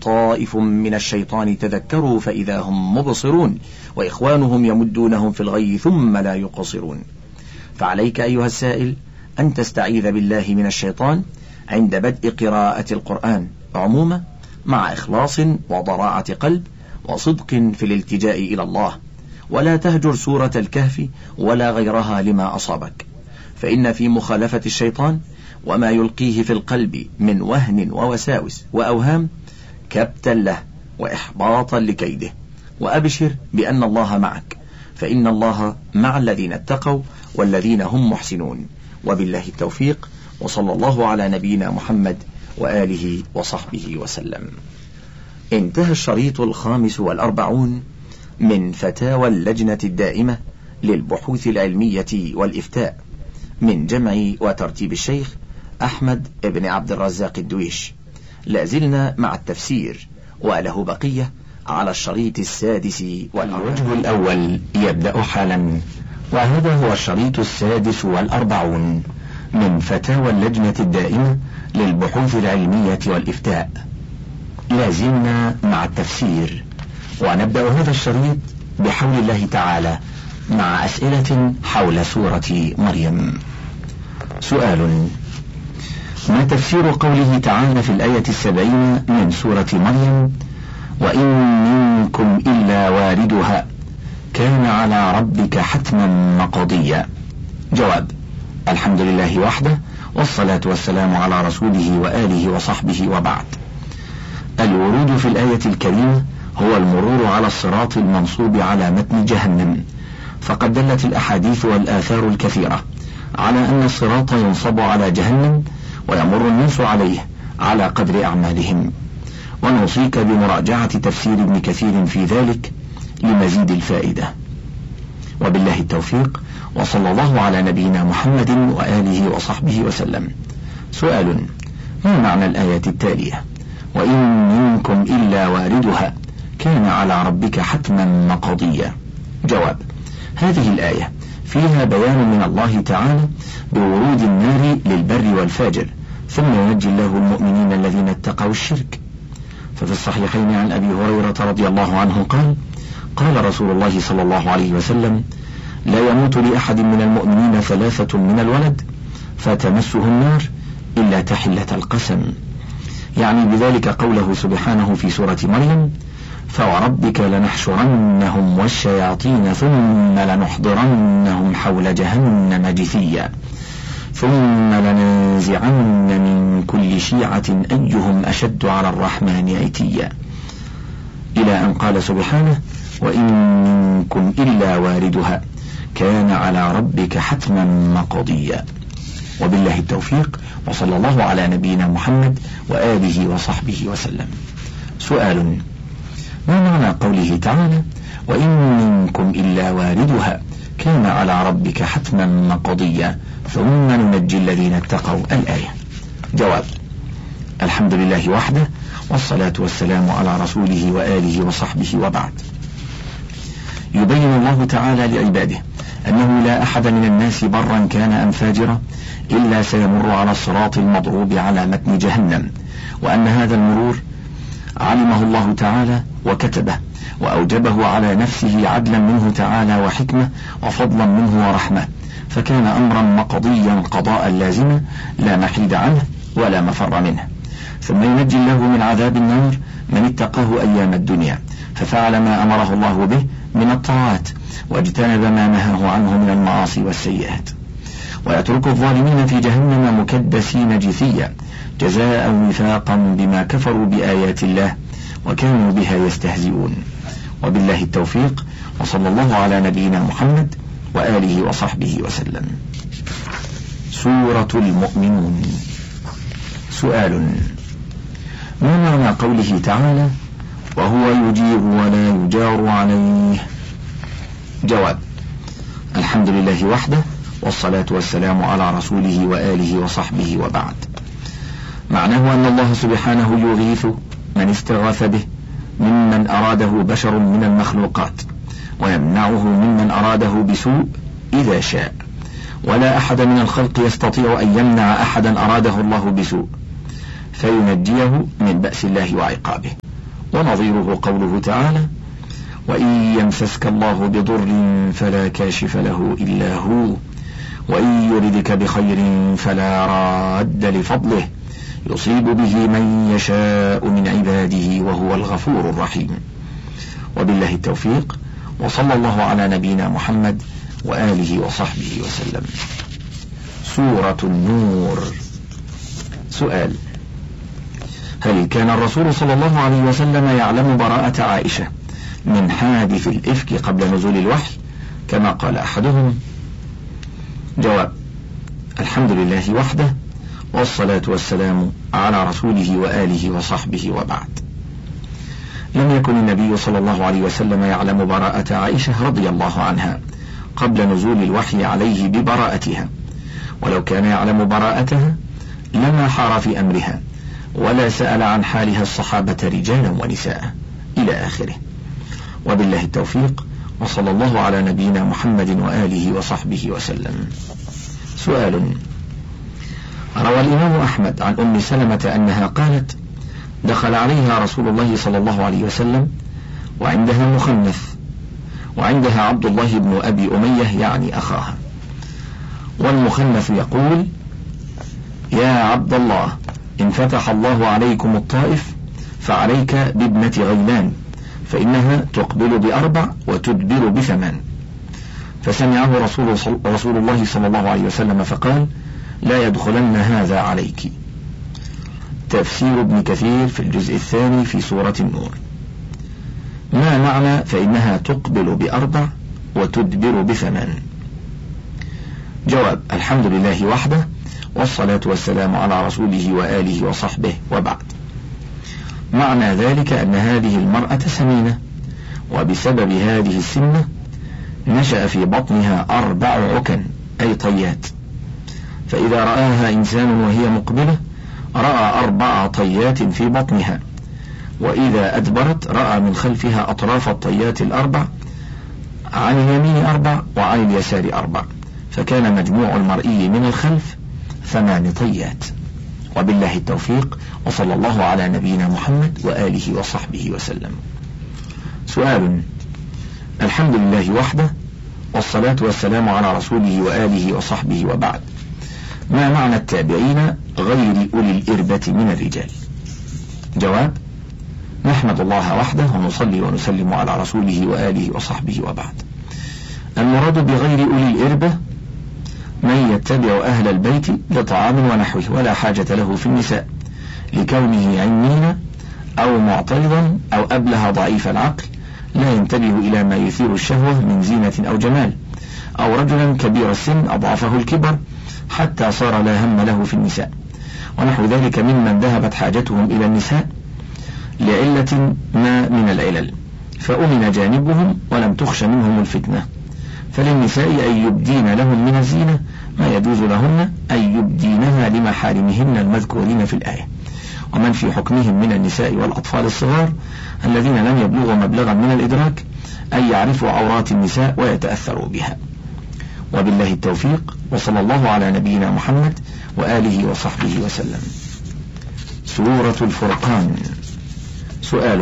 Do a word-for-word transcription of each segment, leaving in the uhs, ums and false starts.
طائف من الشيطان تذكروا فإذا هم مبصرون وإخوانهم يمدونهم في الغي ثم لا يقصرون. فعليك أيها السائل أن تستعيذ بالله من الشيطان عند بدء قراءة القرآن عموما، مع إخلاص وضراعة قلب وصدق في الالتجاء إلى الله، ولا تهجر سورة الكهف ولا غيرها لما أصابك، فإن في مخالفة الشيطان وما يلقيه في القلب من وهن ووساوس وأوهام كبتا له وإحباطا لكيده، وأبشر بأن الله معك، فإن الله مع الذين اتقوا والذين هم محسنون. وبالله التوفيق، وصلى الله على نبينا محمد وآله وصحبه وسلم. انتهى الشريط الخامس والأربعون من فتاوى اللجنة الدائمة للبحوث العلمية والإفتاء من جمع وترتيب الشيخ أحمد بن عبد الرزاق الدويش. لازلنا مع التفسير وله بقية على الشريط السادس والأربعون. الوجه الأول يبدأ حالا، وهذا هو الشريط السادس والأربعون من فتاوى اللجنة الدائمة للبحوث العلمية والإفتاء. لازلنا مع التفسير، ونبدأ هذا الشريط بحول الله تعالى مع أسئلة حول سورة مريم. سؤال: ما تفسير قوله تعالى في الآية السبعين من سورة مريم: وإن منكم إلا واردها كان على ربك حتما مقضيا؟ جواب: الحمد لله وحده، والصلاة والسلام على رسوله وآله وصحبه، وبعد. الورود في الآية الكريمة هو المرور على الصراط المنصوب على متن جهنم، فقد دلت الأحاديث والآثار الكثيرة على أن الصراط ينصب على جهنم ويمر الناس عليه على قدر أعمالهم، ونوصيك بمراجعة تفسير ابن كثير في ذلك لمزيد الفائدة. وبالله التوفيق، وصلى الله على نبينا محمد وآله وصحبه وسلم. سؤال: ما معنى الآية التالية: وإن منكم إلا واردها كان على ربك حتما مقضيا؟ جواب: هذه الآية فيها بيان من الله تعالى بورود النار للبر والفاجر، ثم ينجي الله المؤمنين الذين اتقوا الشرك. ففي الصحيحين عن أبي هريرة رضي الله عنه قال: قال رسول الله صلى الله عليه وسلم: لا يموت لأحد من المؤمنين ثلاثة من الولد فتمسه النار إلا تحلة القسم، يعني بذلك قوله سبحانه في سورة مريم: فوربك لنحشرنهم والشياطين ثم لنحضرنهم حول جهنم جثيا ثم لننزعن من كل شيعة أيهم أشد على الرحمن عتيا، إلى أن قال سبحانه: وإن منكم إلا واردها كان على ربك حتما مقضيا. وبالله التوفيق، وصلى الله على نبينا محمد وآله وصحبه وسلم. سؤال: ما معنى قوله تعالى: وإن منكم إلا واردها كان على ربك حتما مقضيا ثم ننجي الذين اتقوا؟ الآية. جواب: الحمد لله وحده، والصلاة والسلام على رسوله وآله وصحبه، وبعد. يبين الله تعالى لعباده أنه لا أحد من الناس برا كان أم فاجرا إلا سيمر على الصراط المضروب على متن جهنم، وأن هذا المرور علمه الله تعالى وكتبه وأوجبه على نفسه عدلا منه تعالى وحكمة وفضلا منه ورحمة، فكان أمرا مقضيا قضاء لازما لا محيد عنه ولا مفر منه. ثم ينجي الله من عذاب النار من اتقاه أيام الدنيا ففعل ما أمره الله به من الطاعات واجتنب ما نهاه عنه من المعاصي والسيئات، ويترك الظالمين في جهنم مكدسين جثيا جزاء وفاقا بما كفروا بآيات الله وكانوا بها يستهزئون. وبالله التوفيق، وصلى الله على نبينا محمد وآله وصحبه وسلم. سورة المؤمنون. سؤال: ما معنى قوله تعالى: وهو يجير ولا يجار عليه؟ جواب: الحمد لله وحده، والصلاة والسلام على رسوله وآله وصحبه، وبعد. معناه أن الله سبحانه يغيث من استغاث به ممن أراده بشر من المخلوقات، ويمنعه ممن أراده بسوء إذا شاء، ولا أحد من الخلق يستطيع أن يمنع أحدا أراده الله بسوء فينجيه من بأس الله وعقابه. ونظيره قوله تعالى: وإن يمسسك الله بضر فلا كاشف له إلا هو وإن يردك بخير فلا راد لفضله يصيب به من يشاء من عباده وهو الغفور الرحيم. وبالله التوفيق، وصلى الله على نبينا محمد وآله وصحبه وسلم. سورة النور. سؤال: هل كان الرسول صلى الله عليه وسلم يعلم براءة عائشة من حادث الإفك قبل نزول الوحي كما قال أحدهم؟ جواب: الحمد لله وحده، والصلاة والسلام على رسوله وآله وصحبه، وبعد. لم يكن النبي صلى الله عليه وسلم يعلم براءة عائشة رضي الله عنها قبل نزول الوحي عليه ببراءتها، ولو كان يعلم براءتها لما حار في أمرها ولا سأل عن حالها الصحابة رجالا ونساء إلى آخره. وبالله التوفيق، وصلى الله على نبينا محمد وآله وصحبه وسلم. سؤال: روى الإمام أحمد عن أم سلمة أنها قالت: دخل عليها رسول الله صلى الله عليه وسلم وعندها مخنث وعندها عبد الله بن أبي أمية يعني أخاها، والمخنث يقول: يا عبد الله، إن فتح الله عليكم الطائف فعليك بابنة غيلان فإنها تقبل بأربع وتدبر بثمان. فسمعه رسول, رسول الله صلى الله عليه وسلم فقال: لا يدخلن هذا عليك. تفسير ابن كثير في الجزء الثاني في سورة النور. ما معنى فإنها تقبل بأربع وتدبر بثمان؟ جواب: الحمد لله وحده، والصلاة والسلام على رسوله وآله وصحبه، وبعد. معنى ذلك أن هذه المرأة سمينة، وبسبب هذه السمنة نشأ في بطنها أربع عكن أي طيات، فإذا رآها إنسان وهي مقبلة رأى أربع طيات في بطنها، وإذا أدبرت رأى من خلفها أطراف الطيات الأربع، عن اليمين أربع وعن اليسار أربع، فكان مجموع المرئي من الخلف ثمان طيات. وبالله التوفيق، وصلى الله على نبينا محمد وآله وصحبه وسلم. سؤال: الحمد لله وحده، والصلاة والسلام على رسوله وآله وصحبه، وبعد. ما معنى التابعين غير أولي الإربة من الرجال؟ جواب: نحمد الله وحده ونصلي ونسلم على رسوله وآله وصحبه، وبعد. المراد بغير أولي الإربة من يتبع أهل البيت لطعام ونحوه ولا حاجة له في النساء لكونه عنين أو معترضا أو أبله ضعيف العقل لا ينتبه إلى ما يثير الشهوة من زينة أو جمال، أو رجلا كبير السن أضعفه الكبر حتى صار لا هم له في النساء، ونحو ذلك ممن ذهبت حاجتهم إلى النساء لعلة ما من العلل فأمن جانبهم ولم تخش منهم الفتنة. فللنساء أن يبدين لهم من الزينة ما يجوز لهن أن يبدينها لمحارمهن المذكورين في الآية. ومن في حكمهم من النساء والأطفال الصغار الذين لم يبلغوا مبلغا من الإدراك أن يعرفوا عورات النساء ويتأثروا بها. وبالله التوفيق، وصلى الله على نبينا محمد وآله وصحبه وسلم. سورة الفرقان. سؤال: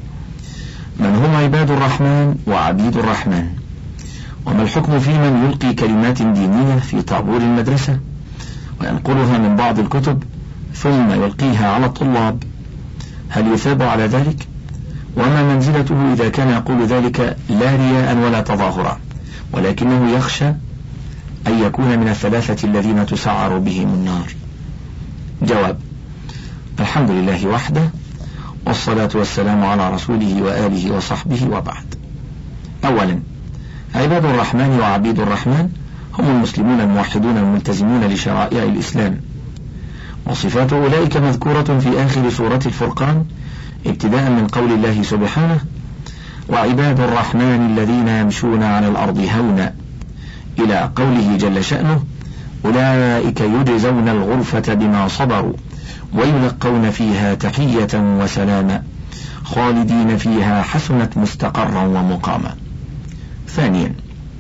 من هم عباد الرحمن وعبيد الرحمن؟ وما الحكم في من يلقي كلمات دينية في طابور المدرسة وينقلها من بعض الكتب ثم يلقيها على الطلاب؟ هل يثاب على ذلك؟ وما منزلته إذا كان يقول ذلك لا رياء ولا تظاهرا ولكنه يخشى أن يكون من الثلاثة الذين تسعر بهم النار؟ جواب: الحمد لله وحده، والصلاة والسلام على رسوله وآله وصحبه، وبعد. أولا، عباد الرحمن وعبيد الرحمن هم المسلمون الموحدون الملتزمون لشرائع الإسلام، وصفات أولئك مذكورة في آخر سورة الفرقان ابتداء من قول الله سبحانه: وعباد الرحمن الذين يمشون على الأرض هونا، إلى قوله جل شأنه: أولئك يجزون الغرفة بما صبروا ويلقون فيها تحية وسلاما خالدين فيها حسنت مستقرا ومقاما. ثانيا،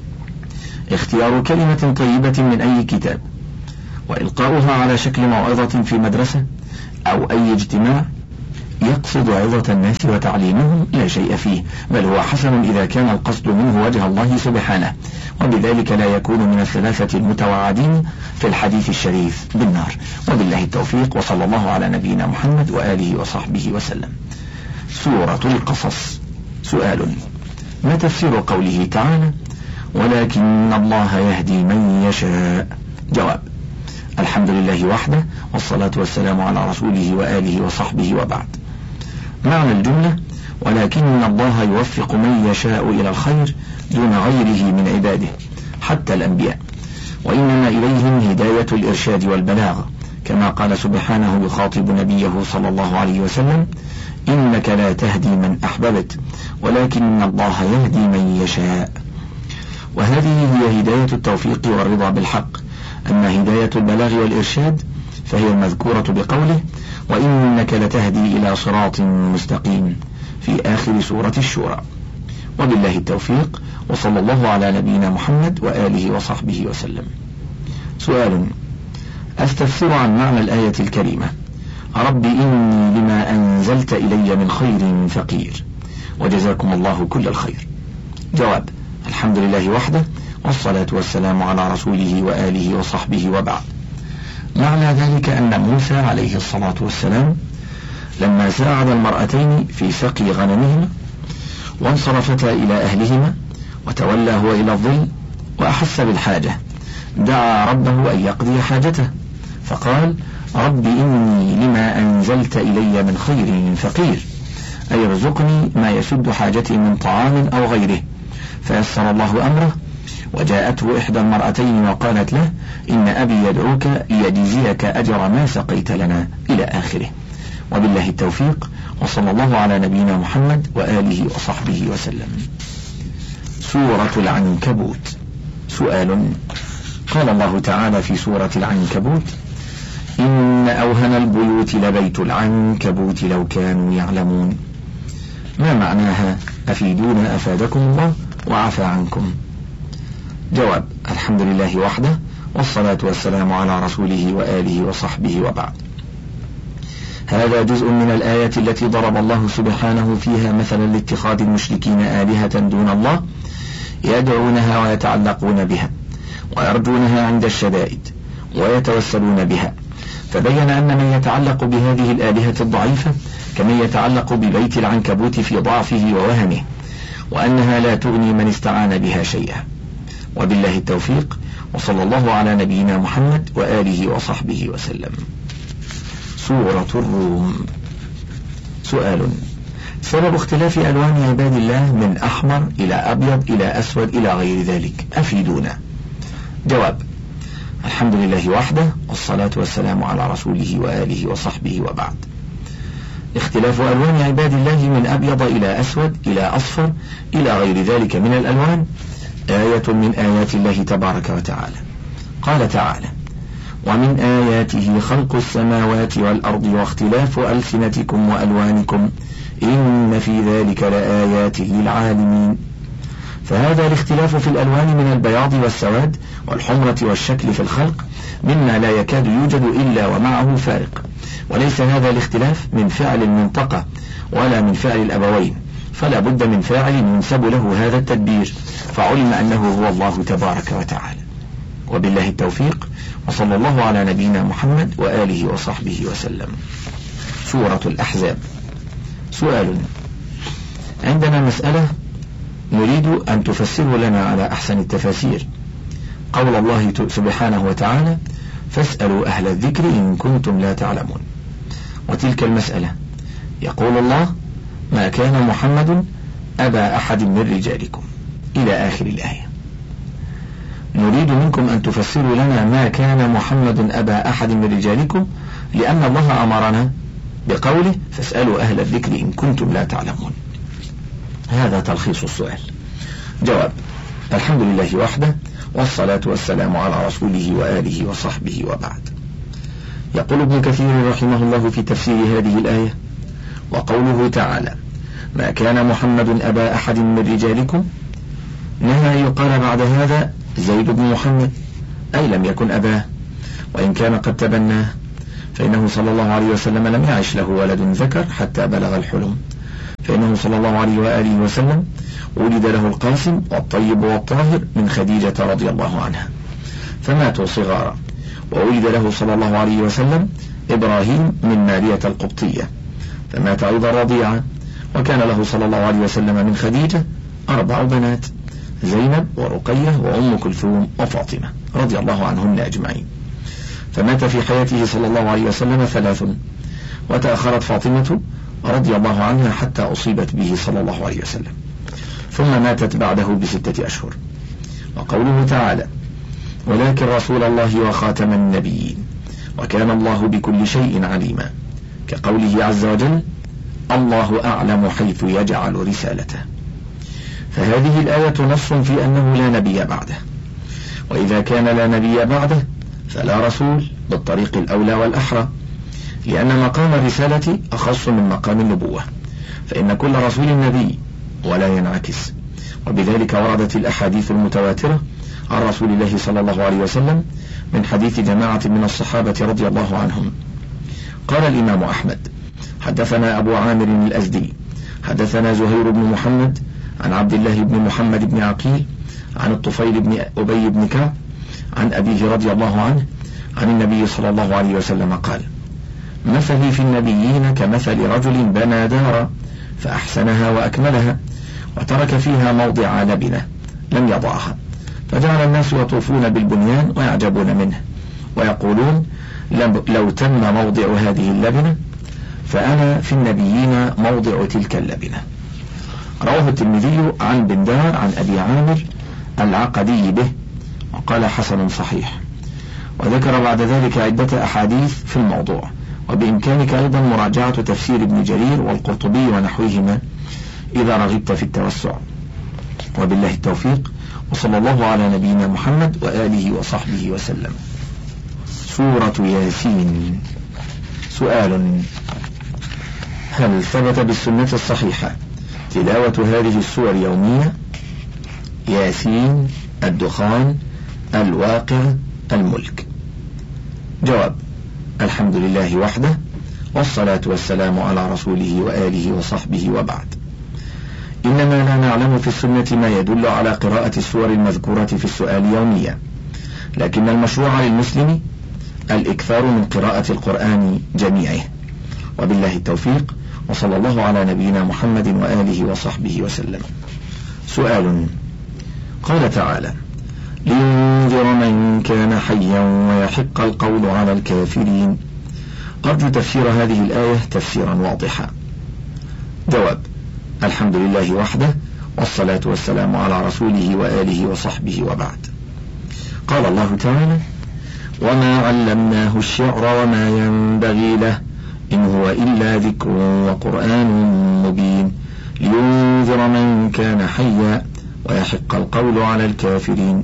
اختيار كلمة طيبة من أي كتاب وإلقاؤها على شكل موعظة في مدرسة أو أي اجتماع يقصد عظة الناس وتعليمهم لا شيء فيه، بل هو حسن إذا كان القصد منه وجه الله سبحانه، وبذلك لا يكون من الثلاثة المتوعدين في الحديث الشريف بالنار. وبالله التوفيق، وصلى الله على نبينا محمد وآله وصحبه وسلم. سورة القصص. سؤال: ما تفسير قوله تعالى ولكن الله يهدي من يشاء؟ جواب: الحمد لله وحده، والصلاة والسلام على رسوله وآله وصحبه وبعد. معنى الجملة: ولكن الله يوفق من يشاء إلى الخير دون غيره من عباده حتى الأنبياء، وإنما إليهم هداية الإرشاد والبلاغ، كما قال سبحانه يخاطب نبيه صلى الله عليه وسلم: إنك لا تهدي من أحببت ولكن الله يهدي من يشاء. وهذه هي هداية التوفيق والرضا بالحق. أما هداية البلاغ والإرشاد فهي المذكورة بقوله وإنك لتهدي إلى صراط مستقيم في آخر سورة الشورى. وبالله التوفيق، وصلى الله على نبينا محمد وآله وصحبه وسلم. سؤال: أستفسر عن معنى الآية الكريمة رب إني لما أنزلت إلي من خير فقير، وجزاكم الله كل الخير. جواب: الحمد لله وحده، والصلاة والسلام على رسوله وآله وصحبه وبعد. معنى ذلك أن موسى عليه الصلاة والسلام لما ساعد المرأتين في سقي غنمهما وانصرفتا إلى أهلهما وتولى هو إلى الظل وأحس بالحاجة، دعا ربه أن يقضي حاجته فقال رب إني لما أنزلت إلي من خير فقير، أي ارزقني ما يسد حاجتي من طعام أو غيره. فيسر الله أمره، وجاءته إحدى المرأتين وقالت له إن أبي يدعوك ليجزيك أجر ما سقيت لنا إلى آخره. وبالله التوفيق، وصلى الله على نبينا محمد وآله وصحبه وسلم. سورة العنكبوت. سؤال: قال الله تعالى في سورة العنكبوت إن أوهن البيوت لبيت العنكبوت لو كانوا يعلمون. ما معناها؟ أفيدونا أفادكم الله وعفى عنكم. جواب: الحمد لله وحده، والصلاة والسلام على رسوله وآله وصحبه وبعد. هذا جزء من الآية التي ضرب الله سبحانه فيها مثلا لاتخاذ المشركين آلهة دون الله يدعونها ويتعلقون بها ويرجونها عند الشدائد ويتوسلون بها، فبين أن من يتعلق بهذه الآلهة الضعيفة كمن يتعلق ببيت العنكبوت في ضعفه ووهنه، وأنها لا تغني من استعان بها شيئا. وبالله التوفيق، وصلى الله على نبينا محمد وآله وصحبه وسلم. سورة الروم. سؤال: سبب اختلاف ألوان عباد الله من أحمر إلى أبيض إلى أسود إلى غير ذلك، أفيدونا. جواب: الحمد لله وحده، والصلاة والسلام على رسوله وآله وصحبه وبعد. اختلاف ألوان عباد الله من أبيض إلى أسود إلى أصفر إلى غير ذلك من الألوان آية من آيات الله تبارك وتعالى. قال تعالى: ومن آياته خلق السماوات والأرض واختلاف ألسنتكم وألوانكم إن في ذلك لآيات للعالمين. فهذا الاختلاف في الألوان من البياض والسواد والحمرة والشكل في الخلق مما لا يكاد يوجد إلا ومعه فارق، وليس هذا الاختلاف من فعل المنطقة ولا من فعل الأبوين، فلا بد من فاعل ينسب له هذا التدبير، فعلم أنه هو الله تبارك وتعالى. وبالله التوفيق، وصلى الله على نبينا محمد وآله وصحبه وسلم. سورة الأحزاب. سؤال: عندنا مسألة نريد أن تفسره لنا على أحسن التفاسير. قول الله سبحانه وتعالى: فاسألوا أهل الذكر إن كنتم لا تعلمون. وتلك المسألة يقول الله: ما كان محمد أبا أحد من رجالكم إلى آخر الآية. نريد منكم أن تفسروا لنا ما كان محمد أبا أحد من رجالكم، لأن الله أمرنا بقوله فاسألوا أهل الذكر إن كنتم لا تعلمون. هذا تلخيص السؤال. جواب: الحمد لله وحده، والصلاة والسلام على رسوله وآله وصحبه وبعد. يقول ابن كثير رحمه الله في تفسير هذه الآية: وقوله تعالى ما كان محمد أبا أحد من رجالكم، نهى يقال بعد هذا زيد بن محمد، أي لم يكن أباه، وإن كان قد تبناه، فإنه صلى الله عليه وسلم لم يعش له ولد ذكر حتى بلغ الحلم، فإنه صلى الله عليه وآله وسلم ولد له القاسم والطيب والطاهر من خديجة رضي الله عنها فماتوا صغارا، وولد له صلى الله عليه وسلم إبراهيم من مارية القبطية فمات أيضا رضيعا، وكان له صلى الله عليه وسلم من خديجة أربع بنات، زينب ورقية وأم كلثوم وفاطمة رضي الله عنهن أجمعين، فمات في حياته صلى الله عليه وسلم ثلاث، وتأخرت فاطمة رضي الله عنها حتى أصيبت به صلى الله عليه وسلم، ثم ماتت بعده بستة أشهر. وقوله تعالى: ولكن رسول الله وخاتم النبيين وكان الله بكل شيء عليما، كقوله عز وجل: الله أعلم حيث يجعل رسالته. فهذه الآية نص في أنه لا نبي بعده، وإذا كان لا نبي بعده فلا رسول بالطريق الأولى والأحرى، لأن مقام الرسالة أخص من مقام النبوة، فإن كل رسول نبي ولا ينعكس. وبذلك وردت الأحاديث المتواترة عن رسول الله صلى الله عليه وسلم من حديث جماعة من الصحابة رضي الله عنهم. قال الإمام أحمد: حدثنا أبو عامر الأزدي حدثنا زهير بن محمد عن عبد الله بن محمد بن عقيل عن الطفيل بن أبي بن كعب عن أبيه رضي الله عنه عن النبي صلى الله عليه وسلم قال: مثلي في النبيين كمثل رجل بنى دارا فأحسنها وأكملها وترك فيها موضع لبنة لم يضعها، فجعل الناس يطوفون بالبنيان ويعجبون منه ويقولون: لو تم موضع هذه اللبنة فأنا في النبيين موضع تلك اللبنة. رواه الترمذي عن بندار عن أبي عامر العقدي به وقال: حسن صحيح. وذكر بعد ذلك عدة أحاديث في الموضوع، وبإمكانك أيضا مراجعة تفسير ابن جرير والقرطبي ونحوهما إذا رغبت في التوسع. وبالله التوفيق، وصلى الله على نبينا محمد وآله وصحبه وسلم. سورة ياسين. سؤال: هل ثبت بالسنة الصحيحة تلاوة هذه السور يومية؟ ياسين، الدخان، الواقع، الملك. جواب: الحمد لله وحده، والصلاة والسلام على رسوله وآله وصحبه، وبعد. إنما لا نعلم في السنة ما يدل على قراءة السور المذكورة في السؤال يوميا، لكن المشروع للمسلم الإكثار من قراءة القرآن جميعه. وبالله التوفيق، وصلى الله على نبينا محمد وآله وصحبه وسلم. سؤال: قال تعالى: لينذر من كان حيا ويحق القول على الكافرين. أرجو تفسير هذه الآية تفسيرا واضحا. جواب: الحمد لله وحده، والصلاة والسلام على رسوله وآله وصحبه، وبعد. قال الله تعالى: وما علمناه الشعر وما ينبغي له إن هو إلا ذكر وقرآن مبين لينذر من كان حيا ويحق القول على الكافرين.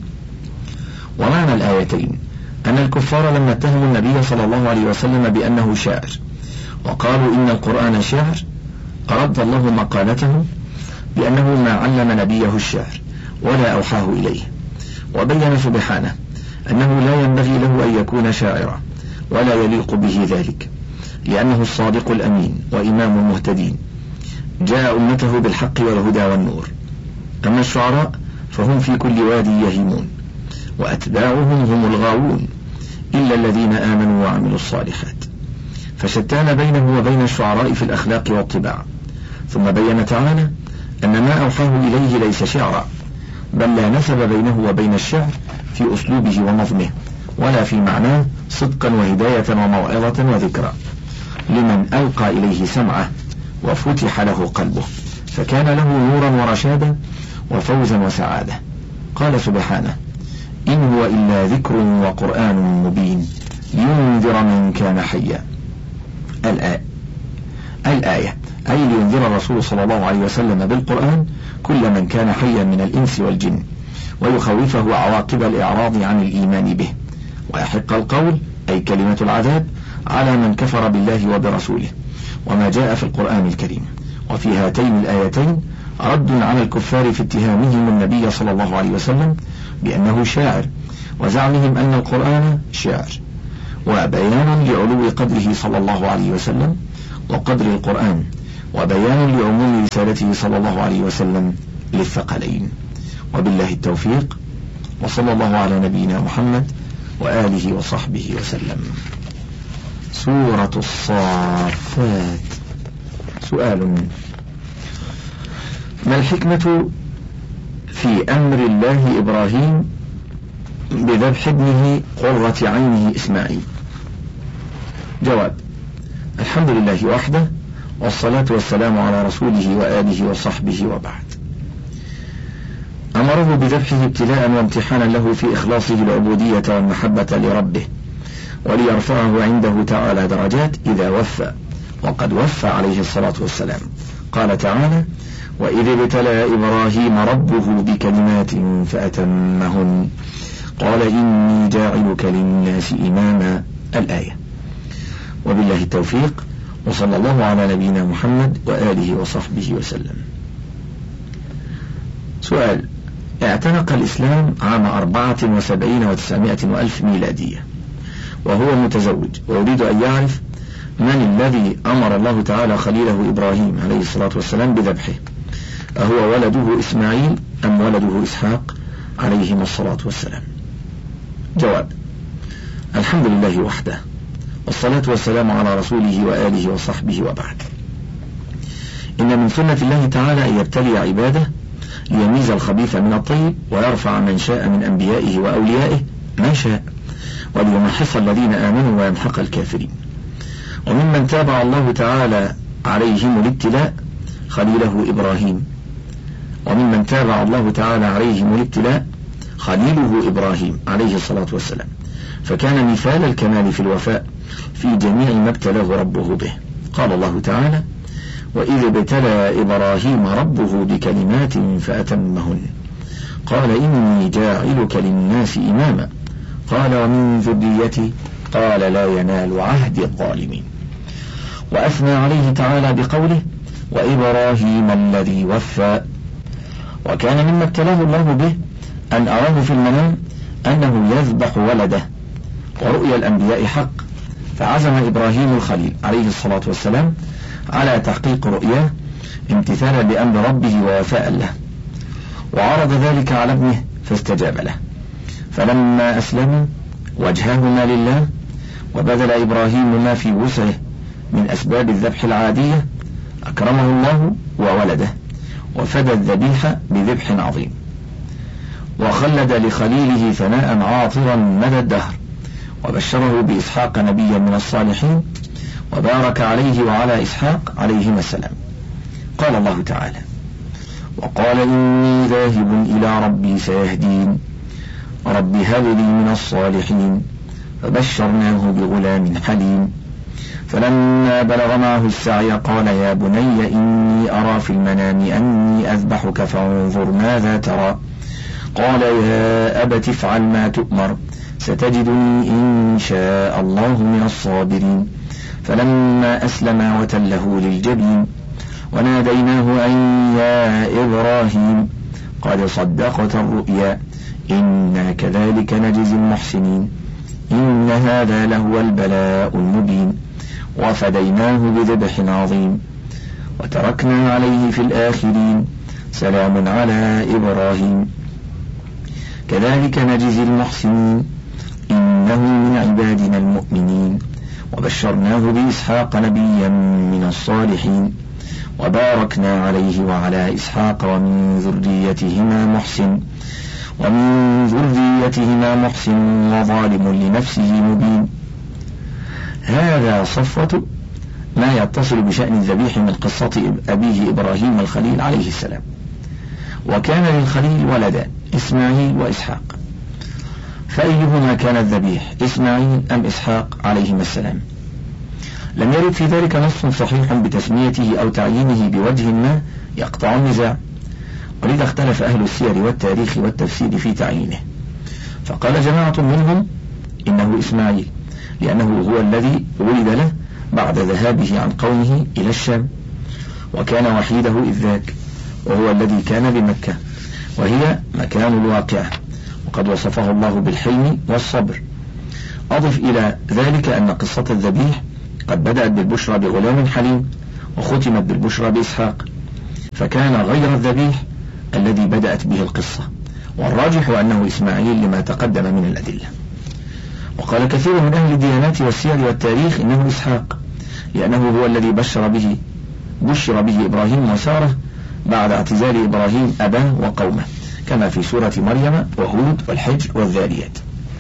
ومعنى الآيتين أن الكفار لما اتهموا النبي صلى الله عليه وسلم بأنه شاعر وقالوا إن القرآن شعر، أرد الله مقالته بأنه ما علم نبيه الشعر ولا أوحاه إليه، وبين سبحانه أنه لا ينبغي له أن يكون شاعرا ولا يليق به ذلك، لأنه الصادق الأمين وإمام المهتدين جاء أمته بالحق والهدى والنور. أما الشعراء فهم في كل وادي يهيمون، وأتباعهم هم الغاوون إلا الذين آمنوا وعملوا الصالحات. فشتان بينه وبين الشعراء في الأخلاق والطباع. ثم بين تعالى أن ما أوحاه إليه ليس شعرا، بل لا نسب بينه وبين الشعر في أسلوبه ونظمه، ولا في معناه صدقا وهداية وموعظة وذكرى لمن ألقى إليه سمعه وفتح له قلبه، فكان له نورا ورشادا وفوزا وسعادة. قال سبحانه: إن هو إلا ذكر وقرآن مبين لينذر من كان حيا. الآية الآية أي لينذر الرسول صلى الله عليه وسلم بالقرآن كل من كان حيا من الإنس والجن، ويخوفه عواقب الإعراض عن الإيمان به، ويحق القول أي كلمة العذاب على من كفر بالله وبرسوله وما جاء في القرآن الكريم. وفي هاتين الآيتين رد على الكفار في اتهامهم النبي صلى الله عليه وسلم بأنه شاعر، وزعمهم أن القرآن شعر، وبيان لعلو قدره صلى الله عليه وسلم وقدر القرآن، وبيان لعموم رسالته صلى الله عليه وسلم للثقلين. وبالله التوفيق، وصلى الله على نبينا محمد وآله وصحبه وسلم. سورة الصافات. سؤال: ما الحكمة في أمر الله إبراهيم بذبح ابنه قرة عينه إسماعيل؟ جواب: الحمد لله وحده، والصلاة والسلام على رسوله وآله وصحبه، وبعد. أمره بذبحه ابتلاء وامتحانا له في إخلاصه العبودية والمحبة لربه، وليرفعه عنده تعالى درجات إذا وفى، وقد وفى عليه الصلاة والسلام. قال تعالى: وإذ ابتلى إبراهيم ربه بكلمات فأتمهن قال إني جاعلك للناس إماما، الآية. وبالله التوفيق، وصلى الله على نبينا محمد وآله وصحبه وسلم. سؤال: اعتنق الإسلام عام أربعة وسبعين وتسعمائة وألف ميلادية، وهو متزوج، ويريد أن يعرف من الذي أمر الله تعالى خليله إبراهيم عليه الصلاة والسلام بذبحه، أهو ولده إسماعيل أم ولده إسحاق عليهما الصلاة والسلام؟ جواب: الحمد لله وحده، والصلاة والسلام على رسوله وآله وصحبه، وبعد. إن من سنة الله تعالى أن يبتلي عباده ليميز الخبيث من الطيب، ويرفع من شاء من أنبيائه وأوليائه ما شاء، وليمحص الذين آمنوا ويمحق الكافرين. وممن تابع الله تعالى عليهم الابتلاء خليله إبراهيم، وممن تابع الله تعالى عليهم الابتلاء خليله إبراهيم عليه الصلاة والسلام، فكان مثال الكمال في الوفاء في جميع ما ابتلاه ربه به. قال الله تعالى: وإذ ابتلى إبراهيم ربه بكلمات فأتمهن قال إني جاعلك للناس إماما قال ومن ذريتي قال لا ينال عهد الظالمين. وأثنى عليه تعالى بقوله: وإبراهيم الذي وفى. وكان مما ابتلاه الله به أن أراه في المنام أنه يذبح ولده، ورؤيا الأنبياء حق، فعزم إبراهيم الخليل عليه الصلاة والسلام على تحقيق رؤياه امتثالا لأمر ربه ووفاء له، وعرض ذلك على ابنه فاستجاب له. فلما أسلموا وجههما لله وبذل إبراهيم ما في وسعه من أسباب الذبح العادية، أكرمه الله وولده وفدى الذبيحة بذبح عظيم، وخلد لخليله ثناء عاطرا مدى الدهر، وبشره بإسحاق نبيا من الصالحين، وبارك عليه وعلى إسحاق عليهما السلام. قال الله تعالى: وقال إني ذاهب إلى ربي سيهدين رب هب لي من الصالحين، فبشرناه بغلام حليم. فلما بلغ معه السعي قال يا بني إني أرى في المنام أني أذبحك فانظر ماذا ترى. قال يا أبت افعل ما تؤمر ستجدني إن شاء الله من الصابرين. فلما أسلما وتله للجبين وناديناه أن يا إبراهيم قد صدقت الرؤيا إنا كذلك نجزي المحسنين إن هذا لهو البلاء المبين. وفديناه بذبح عظيم وتركنا عليه في الآخرين سلام على إبراهيم كذلك نجزي المحسنين إنه من عبادنا المؤمنين. وبشرناه بإسحاق نبيا من الصالحين وباركنا عليه وعلى إسحاق ومن ذريتهما محسن ومن ذريتهما محسن وظالم لنفسه مبين. هذا صفوة ما يتصل بشأن الذبيح من قصة أبيه إبراهيم الخليل عليه السلام. وكان للخليل ولدان إسماعيل وإسحاق، فأيهما كان الذبيح إسماعيل أم إسحاق عليهما السلام؟ لم يرد في ذلك نص صحيح بتسميته أو تعيينه بوجه ما يقطع النزاع، ولذا اختلف أهل السير والتاريخ والتفسير في تعيينه. فقال جماعة منهم إنه إسماعيل لأنه هو الذي ولد له بعد ذهابه عن قومه إلى الشام، وكان وحيده إذ ذاك، وهو الذي كان بمكة وهي مكان الواقعة، وقد وصفه الله بالحلم والصبر. أضف إلى ذلك أن قصة الذبيح قد بدأت بالبشرى بغلام حليم وختمت بالبشرى بإسحاق، فكان غير الذبيح الذي بدأت به القصة، والراجح أنه إسماعيل لما تقدم من الأدلة. وقال كثير من أهل الديانات والسير والتاريخ إنه إسحاق، لأنه هو الذي بشر به بشر به إبراهيم وسارة بعد اعتزال إبراهيم أباه وقومه، كما في سورة مريم وهود والحجر والذاريات.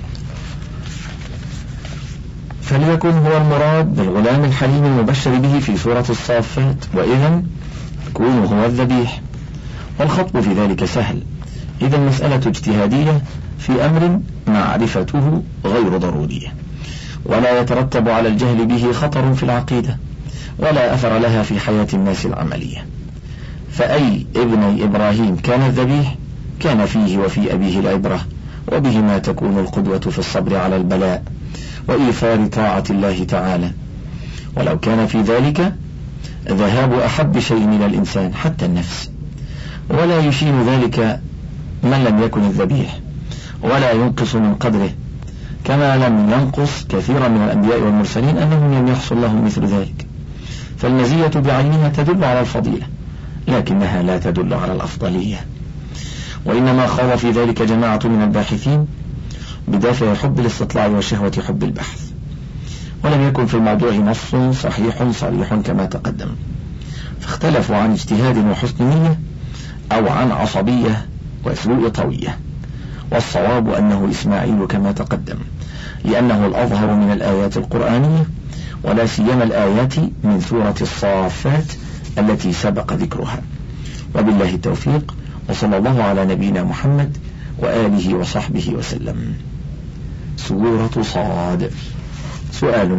فليكن هو المراد بالغلام الحليم المبشر به في سورة الصافات، وإذن يكون هو الذبيح. والخطب في ذلك سهل، إذا المسألة اجتهادية في أمر معرفته غير ضرورية، ولا يترتب على الجهل به خطر في العقيدة، ولا أثر لها في حياة الناس العملية. فأي ابني إبراهيم كان الذبيح كان فيه وفي أبيه العبرة، وبهما تكون القدوة في الصبر على البلاء وإيثار طاعة الله تعالى. ولو كان في ذلك ذهاب أحب شيء من الإنسان حتى النفس، ولا يشين ذلك من لم يكن الذبيح، ولا ينقص من قدره، كما لم ينقص كثيرا من الأنبياء والمرسلين أنهم لم يحصل لهم مثل ذلك. فالمزية بعينها تدل على الفضيلة، لكنها لا تدل على الأفضلية. وإنما خاض في ذلك جماعة من الباحثين بدافع حب الاستطلاع وشهوة حب البحث، ولم يكن في الموضوع نص صحيح صريح كما تقدم، فاختلفوا عن اجتهاد وحسن نية أو عن عصبية وسوء طوية. والصواب أنه إسماعيل كما تقدم، لأنه الأظهر من الآيات القرآنية، ولا سيما الآيات من سورة الصافات التي سبق ذكرها. وبالله التوفيق، وصلى الله على نبينا محمد وآله وصحبه وسلم. سورة صاد. سؤال: